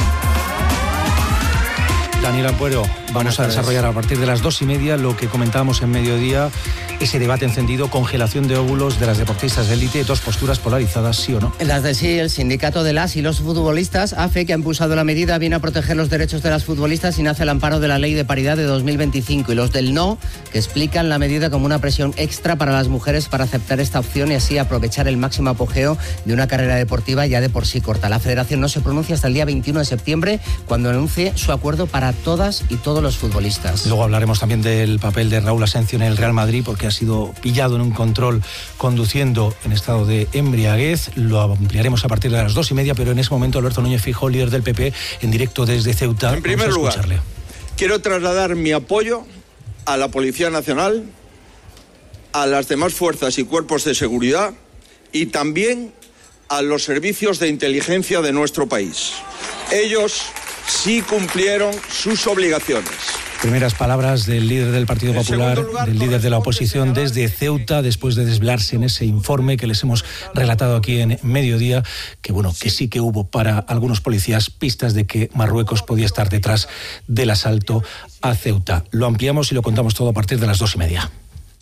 Daniel Ampuero, vamos a desarrollar a partir de las dos y media lo que comentábamos en mediodía, ese debate encendido, congelación de óvulos de las deportistas de élite, dos posturas polarizadas, ¿sí o no? Las de sí, el sindicato de las y los futbolistas, A F E, que ha impulsado la medida, viene a proteger los derechos de las futbolistas y nace al amparo de la Ley de Paridad de dos mil veinticinco, y los del no, que explican la medida como una presión extra para las mujeres para aceptar esta opción y así aprovechar el máximo apogeo de una carrera deportiva ya de por sí corta. La federación no se pronuncia hasta el día veintiuno de septiembre, cuando anuncie su acuerdo para todas y todos los futbolistas. Luego hablaremos también del papel de Raúl Asencio en el Real Madrid, porque ha sido pillado en un control conduciendo en estado de embriaguez. Lo ampliaremos a partir de las dos y media, pero en ese momento Alberto Núñez Feijóo, líder del P P, en directo desde Ceuta. En primer lugar, quiero trasladar mi apoyo a la Policía Nacional, a las demás fuerzas y cuerpos de seguridad y también a los servicios de inteligencia de nuestro país. Ellos sí cumplieron sus obligaciones. Primeras palabras del líder del Partido Popular, lugar, del líder de la oposición desde Ceuta, después de desvelarse en ese informe que les hemos relatado aquí en Mediodía, que bueno, que sí que hubo para algunos policías pistas de que Marruecos podía estar detrás del asalto a Ceuta. Lo ampliamos y lo contamos todo a partir de las dos y media.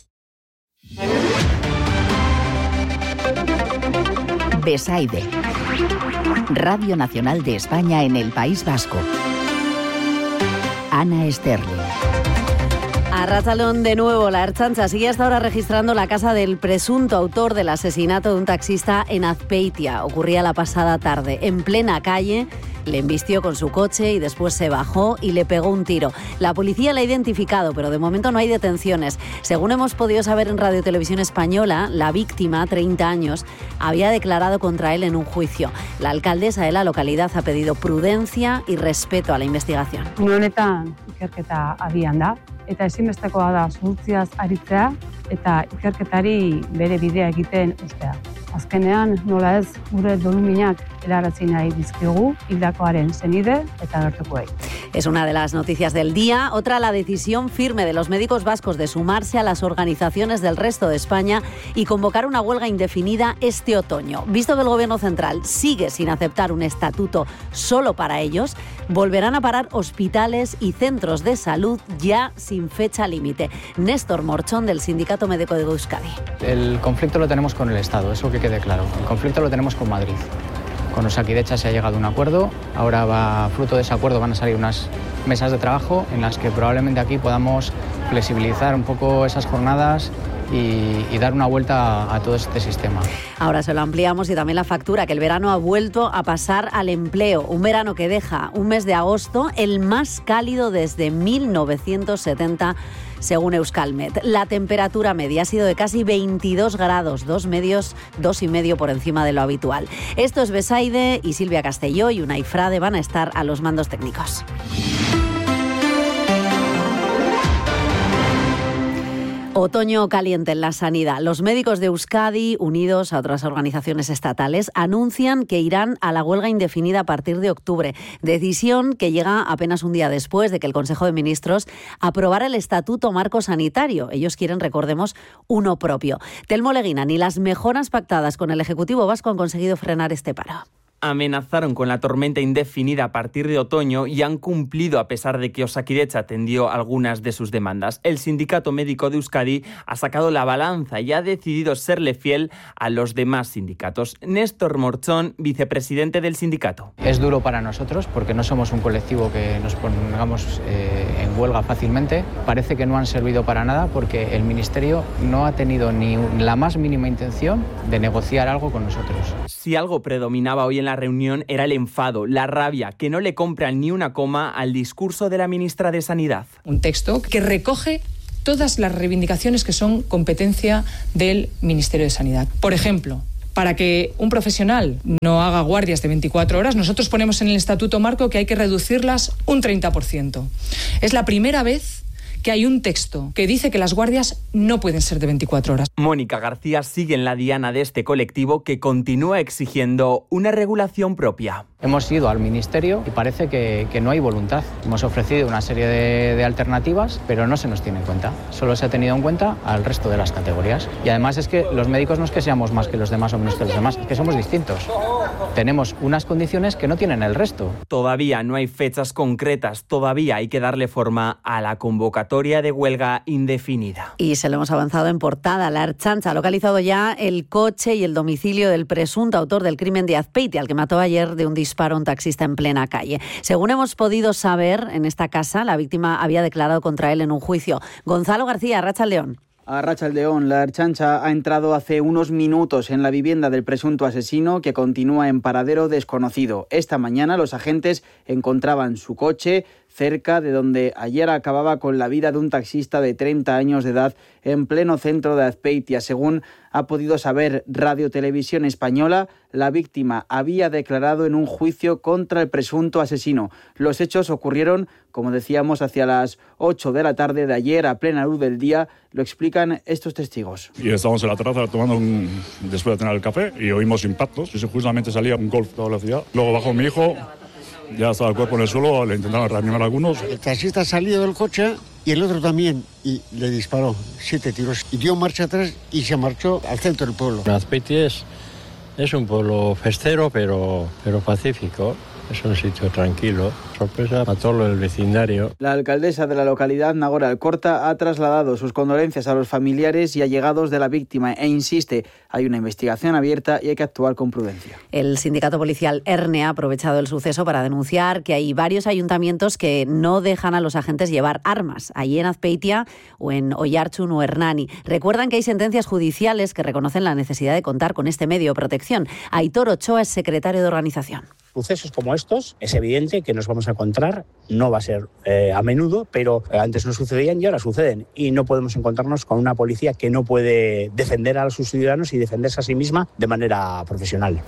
Besaide. Radio Nacional de España en el País Vasco. Ana Sterling. Arratsaldeon de nuevo, la Ertzaintza sigue hasta ahora registrando la casa del presunto autor del asesinato de un taxista en Azpeitia. Ocurría la pasada tarde, en plena calle. Le embistió con su coche y después se bajó y le pegó un tiro. La policía la ha identificado, pero de momento no hay detenciones. Según hemos podido saber en Radio Televisión Española, la víctima, treinta años, había declarado contra él en un juicio. La alcaldesa de la localidad ha pedido prudencia y respeto a la investigación. Honetan ikerketa abian da, eta ezinbestekoa da zuhurtziaz aritzea eta ikerketari bere bidea egiten ustea. Azkenean, nola ez, gure doluminak helarazi nahi dizkiogu hildakoaren senide eta gertukoei. Es una de las noticias del día. Otra, la decisión firme de los médicos vascos de sumarse a las organizaciones del resto de España y convocar una huelga indefinida este otoño. Visto que el Gobierno central sigue sin aceptar un estatuto solo para ellos, volverán a parar hospitales y centros de salud ya sin fecha límite. Néstor Morchón, del Sindicato Médico de Euskadi. El conflicto lo tenemos con el Estado. Eso que que quede claro. El conflicto lo tenemos con Madrid. Con Osakidetza se ha llegado a un acuerdo. Ahora, va, fruto de ese acuerdo, van a salir unas mesas de trabajo en las que probablemente aquí podamos flexibilizar un poco esas jornadas y, y dar una vuelta a, a todo este sistema. Ahora se lo ampliamos y también la factura, que el verano ha vuelto a pasar al empleo. Un verano que deja un mes de agosto el más cálido desde mil novecientos setenta, según Euskalmet. La temperatura media ha sido de casi veintidós grados, dos medios, dos y medio por encima de lo habitual. Esto es Besaide y Silvia Castelló y Unai Frade van a estar a los mandos técnicos. Otoño caliente en la sanidad. Los médicos de Euskadi, unidos a otras organizaciones estatales, anuncian que irán a la huelga indefinida a partir de octubre. Decisión que llega apenas un día después de que el Consejo de Ministros aprobara el Estatuto Marco Sanitario. Ellos quieren, recordemos, uno propio. Telmo Leguina, ni las mejoras pactadas con el Ejecutivo Vasco han conseguido frenar este paro. Amenazaron con la tormenta indefinida a partir de otoño y han cumplido a pesar de que Osakidetza atendió algunas de sus demandas. El Sindicato Médico de Euskadi ha sacado la balanza y ha decidido serle fiel a los demás sindicatos. Néstor Morchón, vicepresidente del sindicato. Es duro para nosotros porque no somos un colectivo que nos pongamos eh, en huelga fácilmente. Parece que no han servido para nada porque el Ministerio no ha tenido ni la más mínima intención de negociar algo con nosotros. Si algo predominaba hoy en la reunión era el enfado, la rabia, que no le compran ni una coma al discurso de la ministra de Sanidad. Un texto que recoge todas las reivindicaciones que son competencia del Ministerio de Sanidad. Por ejemplo, para que un profesional no haga guardias de veinticuatro horas, nosotros ponemos en el Estatuto Marco que hay que reducirlas un treinta por ciento. Es la primera vez que hay un texto que dice que las guardias no pueden ser de veinticuatro horas. Mónica García sigue en la diana de este colectivo que continúa exigiendo una regulación propia. Hemos ido al Ministerio y parece que, que no hay voluntad. Hemos ofrecido una serie de, de alternativas, pero no se nos tiene en cuenta. Solo se ha tenido en cuenta al resto de las categorías. Y además es que los médicos no es que seamos más que los demás o menos que los demás, es que somos distintos. Tenemos unas condiciones que no tienen el resto. Todavía no hay fechas concretas, todavía hay que darle forma a la convocatoria de huelga indefinida. Y se lo hemos avanzado en portada. La Ertzaintza ha localizado ya el coche y el domicilio del presunto autor del crimen de Azpeitia, al que mató ayer de un disparo a un taxista en plena calle. Según hemos podido saber, en esta casa la víctima había declarado contra él en un juicio. Gonzalo García, Arratsaldeón. A Arratsaldeón, la Ertzaintza ha entrado hace unos minutos en la vivienda del presunto asesino que continúa en paradero desconocido. Esta mañana los agentes encontraban su coche cerca de donde ayer acababa con la vida de un taxista de treinta años de edad en pleno centro de Azpeitia. Según ha podido saber Radio Televisión Española, la víctima había declarado en un juicio contra el presunto asesino. Los hechos ocurrieron, como decíamos, hacia las ocho de la tarde de ayer, a plena luz del día. Lo explican estos testigos. Y estábamos en la terraza tomando un, después de tener el café y oímos impactos. Y justamente salía un Golf a toda velocidad. Luego bajó mi hijo. Ya estaba el cuerpo en el suelo, le intentaron reanimar a algunos. El taxista salió del coche y el otro también, y le disparó siete tiros. Y dio marcha atrás y se marchó al centro del pueblo. Azpeitia es, es un pueblo festero, pero, pero pacífico. Es un sitio tranquilo, sorpresa a todo el vecindario. La alcaldesa de la localidad, Nagore Alcorta, ha trasladado sus condolencias a los familiares y allegados de la víctima e insiste, hay una investigación abierta y hay que actuar con prudencia. El sindicato policial ERNE ha aprovechado el suceso para denunciar que hay varios ayuntamientos que no dejan a los agentes llevar armas, allí en Azpeitia o en Oiartzun o Hernani. Recuerdan que hay sentencias judiciales que reconocen la necesidad de contar con este medio de protección. Aitor Ochoa es secretario de organización. Sucesos como estos, es evidente que nos vamos a encontrar, no va a ser eh, a menudo, pero antes no sucedían y ahora suceden. Y no podemos encontrarnos con una policía que no puede defender a sus ciudadanos y defenderse a sí misma de manera profesional.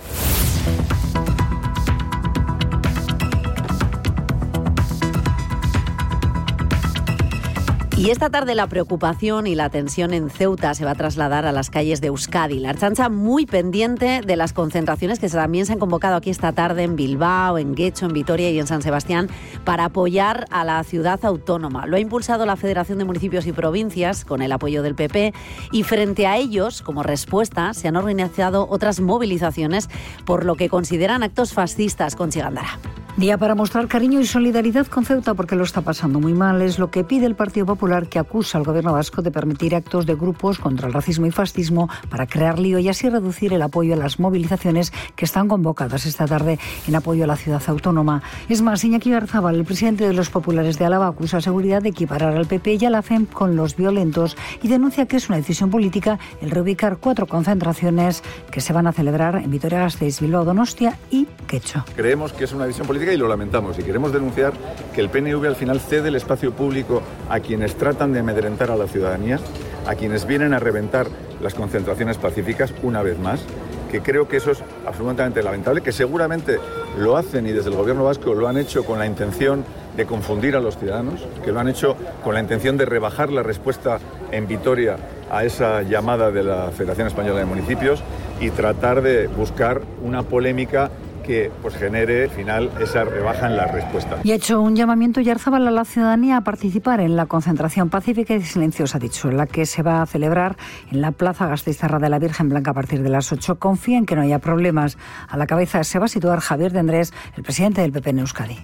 Y esta tarde la preocupación y la tensión en Ceuta se va a trasladar a las calles de Euskadi. La Ertzaintza muy pendiente de las concentraciones que también se han convocado aquí esta tarde en Bilbao, en Guecho, en Vitoria y en San Sebastián para apoyar a la ciudad autónoma. Lo ha impulsado la Federación de Municipios y Provincias con el apoyo del P P y frente a ellos, como respuesta, se han organizado otras movilizaciones por lo que consideran actos fascistas. Conchi Gándara. Día para mostrar cariño y solidaridad con Ceuta porque lo está pasando muy mal. Es lo que pide el Partido Popular, que acusa al gobierno vasco de permitir actos de grupos contra el racismo y fascismo para crear lío y así reducir el apoyo a las movilizaciones que están convocadas esta tarde en apoyo a la ciudad autónoma. Es más, Iñaki Garzábal, el presidente de los populares de Álava, acusa a Seguridad de equiparar al P P y a la F E M con los violentos y denuncia que es una decisión política el reubicar cuatro concentraciones que se van a celebrar en Vitoria-Gasteiz, Bilbao, Donostia y Quecho. Creemos que es una decisión política y lo lamentamos, y queremos denunciar que el P N V al final cede el espacio público a quienes tratan de amedrentar a la ciudadanía, a quienes vienen a reventar las concentraciones pacíficas una vez más, que creo que eso es absolutamente lamentable, que seguramente lo hacen y desde el gobierno vasco lo han hecho con la intención de confundir a los ciudadanos, que lo han hecho con la intención de rebajar la respuesta en Vitoria a esa llamada de la Federación Española de Municipios y tratar de buscar una polémica que pues genere al final esa rebaja en la respuesta. Y ha hecho un llamamiento Yarzábal a la ciudadanía a participar en la concentración pacífica y silenciosa, ha dicho, la que se va a celebrar en la Plaza Gasteiztarra de la Virgen Blanca a partir de las ocho. Confía en que no haya problemas. A la cabeza se va a situar Javier de Andrés, el presidente del P P en Euskadi.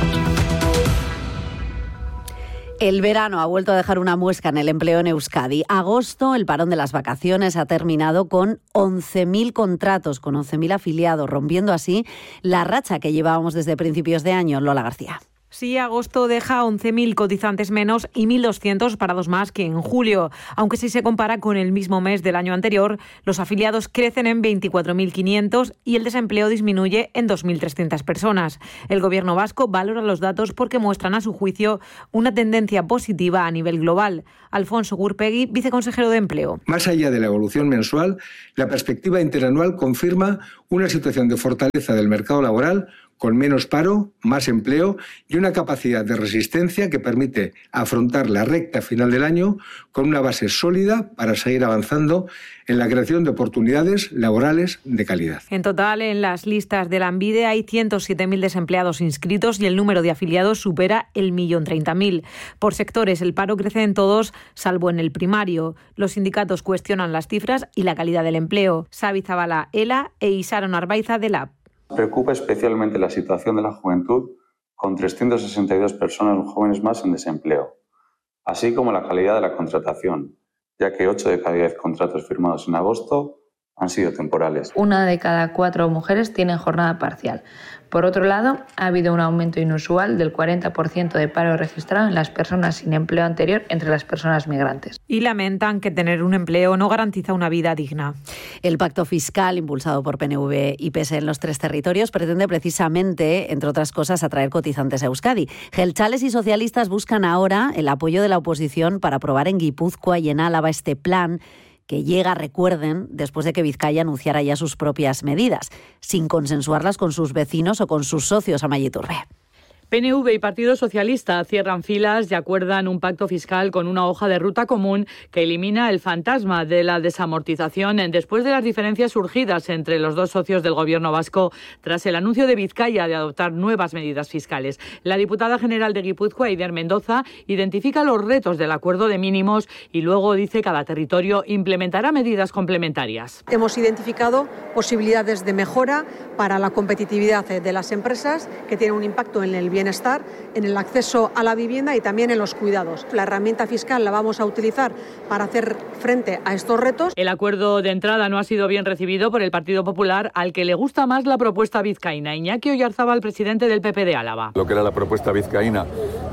El verano ha vuelto a dejar una muesca en el empleo en Euskadi. Agosto, el parón de las vacaciones, ha terminado con once mil contratos, con once mil afiliados, rompiendo así la racha que llevábamos desde principios de año. Lola García. Sí, agosto deja once mil cotizantes menos y mil doscientos parados más que en julio. Aunque si se compara con el mismo mes del año anterior, los afiliados crecen en veinticuatro mil quinientos y el desempleo disminuye en dos mil trescientas personas. El gobierno vasco valora los datos porque muestran, a su juicio, una tendencia positiva a nivel global. Alfonso Gurpegui, viceconsejero de Empleo. Más allá de la evolución mensual, la perspectiva interanual confirma una situación de fortaleza del mercado laboral, con menos paro, más empleo y una capacidad de resistencia que permite afrontar la recta final del año con una base sólida para seguir avanzando en la creación de oportunidades laborales de calidad. En total, en las listas de Lanbide hay ciento siete mil desempleados inscritos y el número de afiliados supera el millón treinta mil. Por sectores, el paro crece en todos, salvo en el primario. Los sindicatos cuestionan las cifras y la calidad del empleo. Xabi Zabala, ELA e Isaron Arbaiza de Lab. Preocupa especialmente la situación de la juventud, con trescientas sesenta y dos personas jóvenes más en desempleo, así como la calidad de la contratación, ya que ocho de cada diez contratos firmados en agosto han sido temporales. Una de cada cuatro mujeres tienen jornada parcial. Por otro lado, ha habido un aumento inusual del cuarenta por ciento de paro registrado en las personas sin empleo anterior entre las personas migrantes. Y lamentan que tener un empleo no garantiza una vida digna. El pacto fiscal impulsado por P N V y P S en los tres territorios pretende precisamente, entre otras cosas, atraer cotizantes a Euskadi. Jeltzales y socialistas buscan ahora el apoyo de la oposición para aprobar en Guipúzcoa y en Álava este plan, que llega, recuerden, después de que Vizcaya anunciara ya sus propias medidas, sin consensuarlas con sus vecinos o con sus socios. Amaya Iturbe. P N V y Partido Socialista cierran filas y acuerdan un pacto fiscal con una hoja de ruta común que elimina el fantasma de la desamortización después de las diferencias surgidas entre los dos socios del gobierno vasco tras el anuncio de Vizcaya de adoptar nuevas medidas fiscales. La diputada general de Guipúzcoa, Eider Mendoza, identifica los retos del acuerdo de mínimos y luego dice que cada territorio implementará medidas complementarias. Hemos identificado posibilidades de mejora para la competitividad de las empresas que tienen un impacto en el bienestar bienestar, en el acceso a la vivienda y también en los cuidados. La herramienta fiscal la vamos a utilizar para hacer frente a estos retos. El acuerdo de entrada no ha sido bien recibido por el Partido Popular, al que le gusta más la propuesta vizcaína. Iñaki Oyarzábal, presidente del P P de Álava. Lo que era la propuesta vizcaína,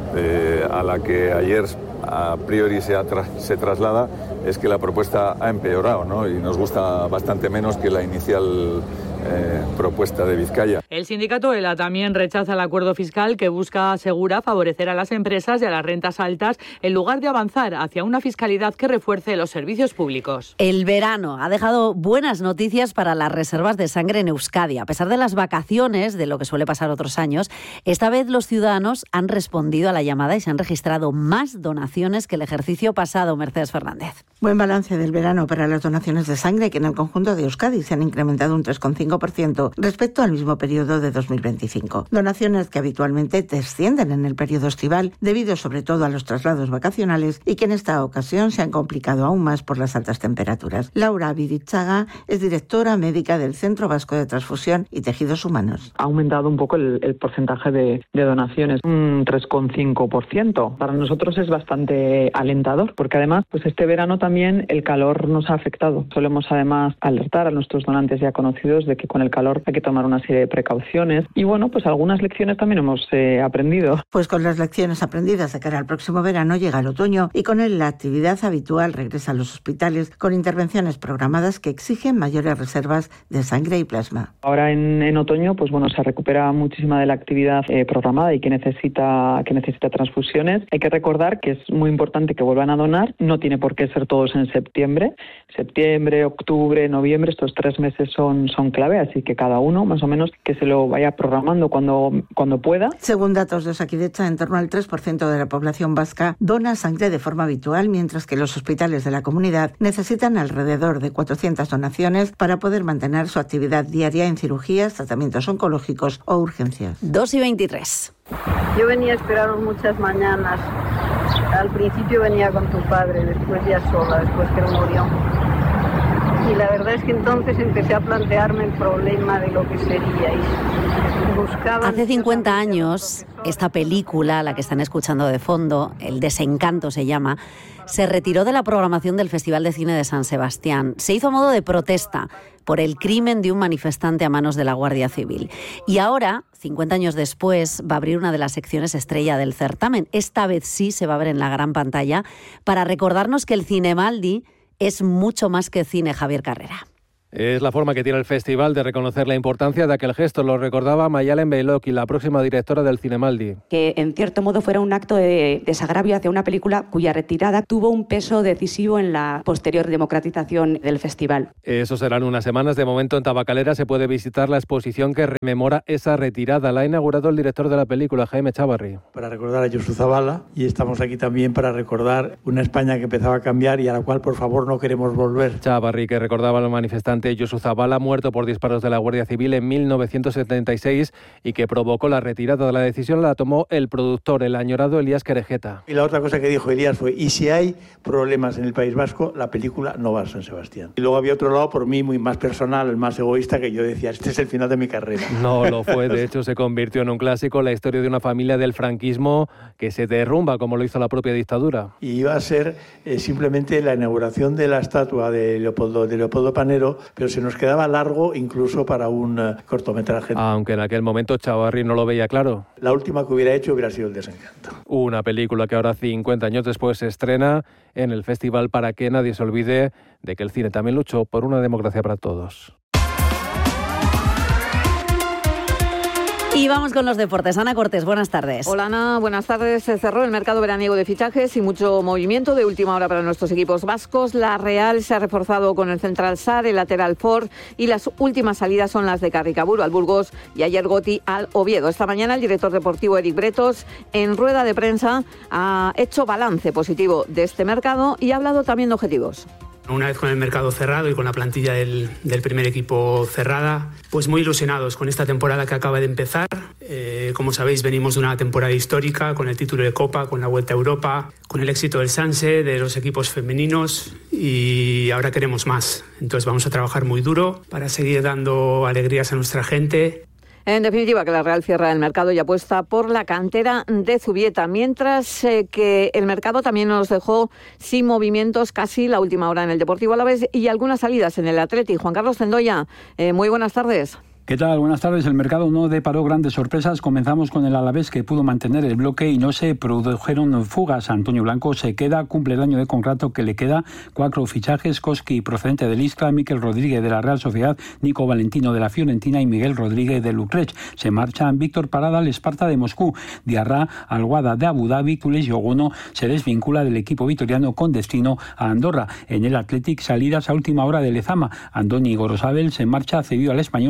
eh, a la que ayer a priori se, tra- se traslada, es que la propuesta ha empeorado, ¿no? Y nos gusta bastante menos que la inicial Eh, propuesta de Vizcaya. El sindicato ELA también rechaza el acuerdo fiscal que busca, asegura, favorecer a las empresas y a las rentas altas en lugar de avanzar hacia una fiscalidad que refuerce los servicios públicos. El verano ha dejado buenas noticias para las reservas de sangre en Euskadi. A pesar de las vacaciones, de lo que suele pasar otros años, esta vez los ciudadanos han respondido a la llamada y se han registrado más donaciones que el ejercicio pasado. Mercedes Fernández. Buen balance del verano para las donaciones de sangre, que en el conjunto de Euskadi se han incrementado un tres coma cinco por ciento cero respecto al mismo periodo de dos mil veinticinco. Donaciones que habitualmente descienden en el periodo estival debido sobre todo a los traslados vacacionales y que en esta ocasión se han complicado aún más por las altas temperaturas. Laura Vidichaga es directora médica del Centro Vasco de Transfusión y Tejidos Humanos. Ha aumentado un poco el, el porcentaje de, de donaciones, un tres coma cinco por ciento. Para nosotros es bastante alentador, porque además pues este verano también el calor nos ha afectado. Solemos además alertar a nuestros donantes ya conocidos de que con el calor hay que tomar una serie de precauciones y bueno, pues algunas lecciones también hemos eh, aprendido. Pues con las lecciones aprendidas de cara al próximo verano llega el otoño y con él la actividad habitual regresa a los hospitales con intervenciones programadas que exigen mayores reservas de sangre y plasma. Ahora en, en otoño pues bueno, se recupera muchísima de la actividad eh, programada y que necesita, que necesita transfusiones. Hay que recordar que es muy importante que vuelvan a donar, no tiene por qué ser todos en septiembre. Septiembre, octubre, noviembre, estos tres meses son, son clave, así que cada uno más o menos que se lo vaya programando cuando, cuando pueda. Según datos de Osakidetza, en torno al tres por ciento de la población vasca dona sangre de forma habitual, mientras que los hospitales de la comunidad necesitan alrededor de cuatrocientas donaciones para poder mantener su actividad diaria en cirugías, tratamientos oncológicos o urgencias. dos y veintitrés. Yo venía a esperaros muchas mañanas. Al principio venía con tu padre, después ya sola, después que él murió. Y la verdad es que entonces empecé a plantearme el problema de lo que seríais. Buscaba... Hace cincuenta años, esta película, la que están escuchando de fondo, El desencanto se llama, se retiró de la programación del Festival de Cine de San Sebastián. Se hizo a modo de protesta por el crimen de un manifestante a manos de la Guardia Civil. Y ahora, cincuenta años después, va a abrir una de las secciones estrella del certamen. Esta vez sí se va a ver en la gran pantalla para recordarnos que el Cinemaldi es mucho más que cine. Javier Carrera. Es la forma que tiene el festival de reconocer la importancia de aquel gesto. Lo recordaba Mayalen Beiloki, la próxima directora del Cinemaldi. Que en cierto modo fuera un acto de desagravio hacia una película cuya retirada tuvo un peso decisivo en la posterior democratización del festival. Eso serán unas semanas. De momento en Tabacalera se puede visitar la exposición que rememora esa retirada. La ha inaugurado el director de la película, Jaime Chávarri. Para recordar a Josu Zabala, y estamos aquí también para recordar una España que empezaba a cambiar y a la cual por favor no queremos volver. Chávarri, que recordaba a los manifestantes Josu Zabala, muerto por disparos de la Guardia Civil en mil novecientos setenta y seis y que provocó la retirada de la decisión, la tomó el productor, el añorado Elías Querejeta. Y la otra cosa que dijo Elías fue, y si hay problemas en el País Vasco, la película no va a San Sebastián. Y luego había otro lado, por mí, muy más personal, el más egoísta, que yo decía, este es el final de mi carrera. No lo fue, de hecho se convirtió en un clásico, la historia de una familia del franquismo que se derrumba, como lo hizo la propia dictadura. Y iba a ser eh, simplemente la inauguración de la estatua de Leopoldo, de Leopoldo Panero, pero se nos quedaba largo incluso para un uh, cortometraje. Aunque en aquel momento Chávarri no lo veía claro. La última que hubiera hecho hubiera sido El desencanto. Una película que ahora cincuenta años después se estrena en el festival para que nadie se olvide de que el cine también luchó por una democracia para todos. Y vamos con los deportes. Ana Cortés, buenas tardes. Hola Ana, buenas tardes. Se cerró el mercado veraniego de fichajes y mucho movimiento de última hora para nuestros equipos vascos. La Real se ha reforzado con el central Sar, el lateral Ford y las últimas salidas son las de Carricaburu al Burgos y ayer Goti al Oviedo. Esta mañana el director deportivo Eric Bretos en rueda de prensa ha hecho balance positivo de este mercado y ha hablado también de objetivos. Una vez con el mercado cerrado y con la plantilla del, del primer equipo cerrada, pues muy ilusionados con esta temporada que acaba de empezar. Eh, como sabéis, venimos de una temporada histórica con el título de Copa, con la Vuelta a Europa, con el éxito del Sanse, de los equipos femeninos y ahora queremos más. Entonces vamos a trabajar muy duro para seguir dando alegrías a nuestra gente. En definitiva, que la Real cierra el mercado y apuesta por la cantera de Zubieta, mientras eh, que el mercado también nos dejó sin movimientos casi la última hora en el Deportivo Alavés y algunas salidas en el Atleti. Juan Carlos Zendoya, eh, muy buenas tardes. ¿Qué tal? Buenas tardes. El mercado no deparó grandes sorpresas. Comenzamos con el Alavés, que pudo mantener el bloque y no se produjeron fugas. Antonio Blanco se queda, cumple el año de contrato que le queda. Cuatro fichajes: Koski procedente del Isca, Miquel Rodríguez de la Real Sociedad, Nico Valentino de la Fiorentina y Miguel Rodríguez del Utrecht. Se marchan Víctor Parada al Esparta de Moscú, Diarra al Wada de Abu Dhabi. Tules Yogono se desvincula del equipo vitoriano con destino a Andorra. En el Athletic, salidas a última hora de Lezama. Andoni Gorosabel se marcha cedido al Español, aunque el club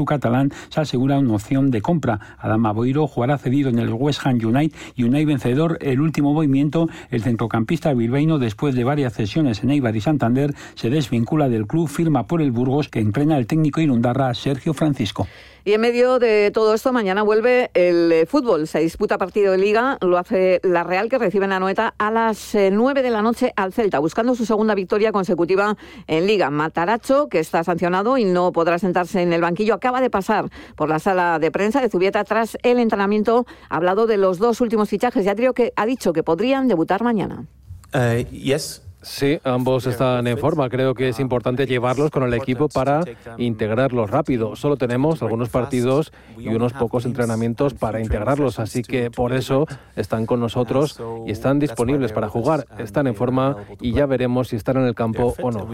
club catalán se asegura una opción de compra. Adama Boiro jugará cedido en el West Ham United y Unai vencedor. El último movimiento, el centrocampista bilbaíno, después de varias cesiones en Eibar y Santander, se desvincula del club, firma por el Burgos, que entrena el técnico irundarra Sergio Francisco. Y en medio de todo esto, mañana vuelve el fútbol. Se disputa partido de Liga, lo hace la Real, que recibe en Anoeta a las nueve de la noche al Celta, buscando su segunda victoria consecutiva en Liga. Matarazzo, que está sancionado y no podrá sentarse en el banquillo, acaba de pasar por la sala de prensa de Zubieta tras el entrenamiento. Ha hablado de los dos últimos fichajes y ha dicho que, ha dicho que podrían debutar mañana. Uh, yes. Sí, ambos están en forma. Creo que es importante llevarlos con el equipo para integrarlos rápido. Solo tenemos algunos partidos y unos pocos entrenamientos para integrarlos, así que por eso están con nosotros y están disponibles para jugar. Están en forma y ya veremos si están en el campo o no.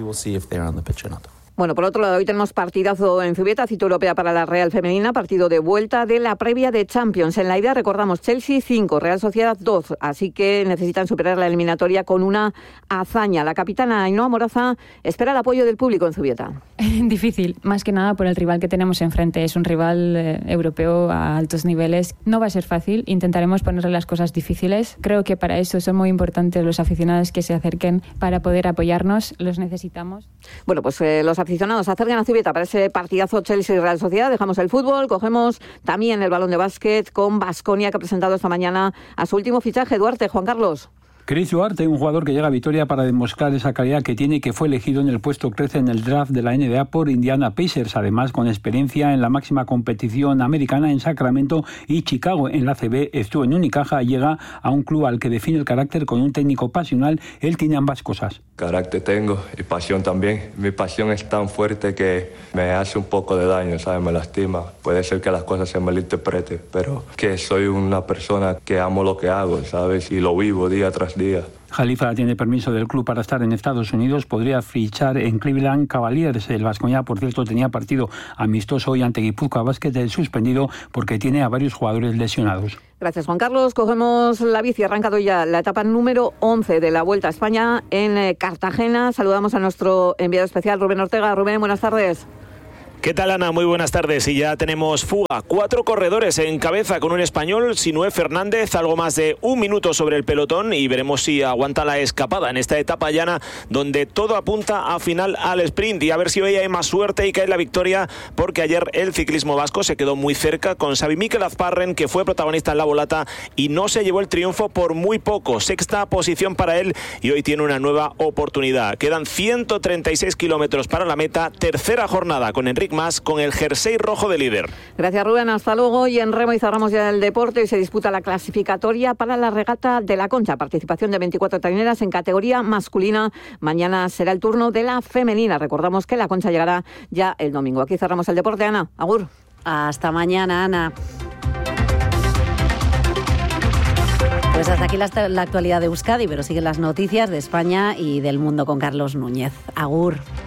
Bueno, por otro lado, hoy tenemos partidazo en Zubieta, cita europea para la Real Femenina, partido de vuelta de la previa de Champions. En la ida, recordamos, Chelsea cinco, Real Sociedad dos, así que necesitan superar la eliminatoria con una hazaña. La capitana Ainhoa Moraza espera el apoyo del público en Zubieta. Difícil, más que nada por el rival que tenemos enfrente. Es un rival eh, europeo a altos niveles. No va a ser fácil, intentaremos ponerle las cosas difíciles. Creo que para eso son muy importantes los aficionados que se acerquen para poder apoyarnos, los necesitamos. Bueno, pues eh, los aficionados se acercan a Zubieta para ese partidazo Chelsea-Real Sociedad. Dejamos el fútbol, cogemos también el balón de básquet con Baskonia, que ha presentado esta mañana a su último fichaje, Duarte. Juan Carlos. Chris Duarte, un jugador que llega a Vitoria para demostrar esa calidad que tiene y que fue elegido en el puesto trece en el draft de la N B A por Indiana Pacers, además con experiencia en la máxima competición americana en Sacramento y Chicago. En la C B estuvo en Unicaja, llega a un club al que define el carácter con un técnico pasional. Él tiene ambas cosas. Carácter tengo y pasión también. Mi pasión es tan fuerte que me hace un poco de daño, ¿sabes? Me lastima. Puede ser que las cosas se malinterpreten, pero que soy una persona que amo lo que hago, ¿sabes? Y lo vivo día tras día. Jalifa tiene permiso del club para estar en Estados Unidos, podría fichar en Cleveland Cavaliers. El Baskonia, por cierto, tenía partido amistoso hoy ante Guipúzcoa Basket, suspendido porque tiene a varios jugadores lesionados. Gracias, Juan Carlos. Cogemos la bici, ha arrancado ya la etapa número once de la Vuelta a España en Cartagena. Saludamos a nuestro enviado especial, Rubén Ortega. Rubén, buenas tardes. ¿Qué tal, Ana? Muy buenas tardes. Y ya tenemos fuga. Cuatro corredores en cabeza con un español, Sinué Fernández, algo más de un minuto sobre el pelotón, y veremos si aguanta la escapada en esta etapa llana donde todo apunta a final al sprint, y a ver si hoy hay más suerte y cae la victoria, porque ayer el ciclismo vasco se quedó muy cerca con Xavi Mikel Azparren, que fue protagonista en la volata y no se llevó el triunfo por muy poco. Sexta posición para él y hoy tiene una nueva oportunidad. Quedan ciento treinta y seis kilómetros para la meta, tercera jornada con Enric Mas con el jersey rojo de líder. Gracias, Rubén, hasta luego. Y en remo y cerramos ya el deporte y se disputa la clasificatoria para la regata de la Concha, participación de veinticuatro trineras en categoría masculina. Mañana será el turno de la femenina. Recordamos que la Concha llegará ya el domingo. Aquí cerramos el deporte, Ana. Agur. Hasta mañana, Ana. Pues hasta aquí la, la actualidad de Euskadi, pero siguen las noticias de España y del mundo con Carlos Núñez. Agur.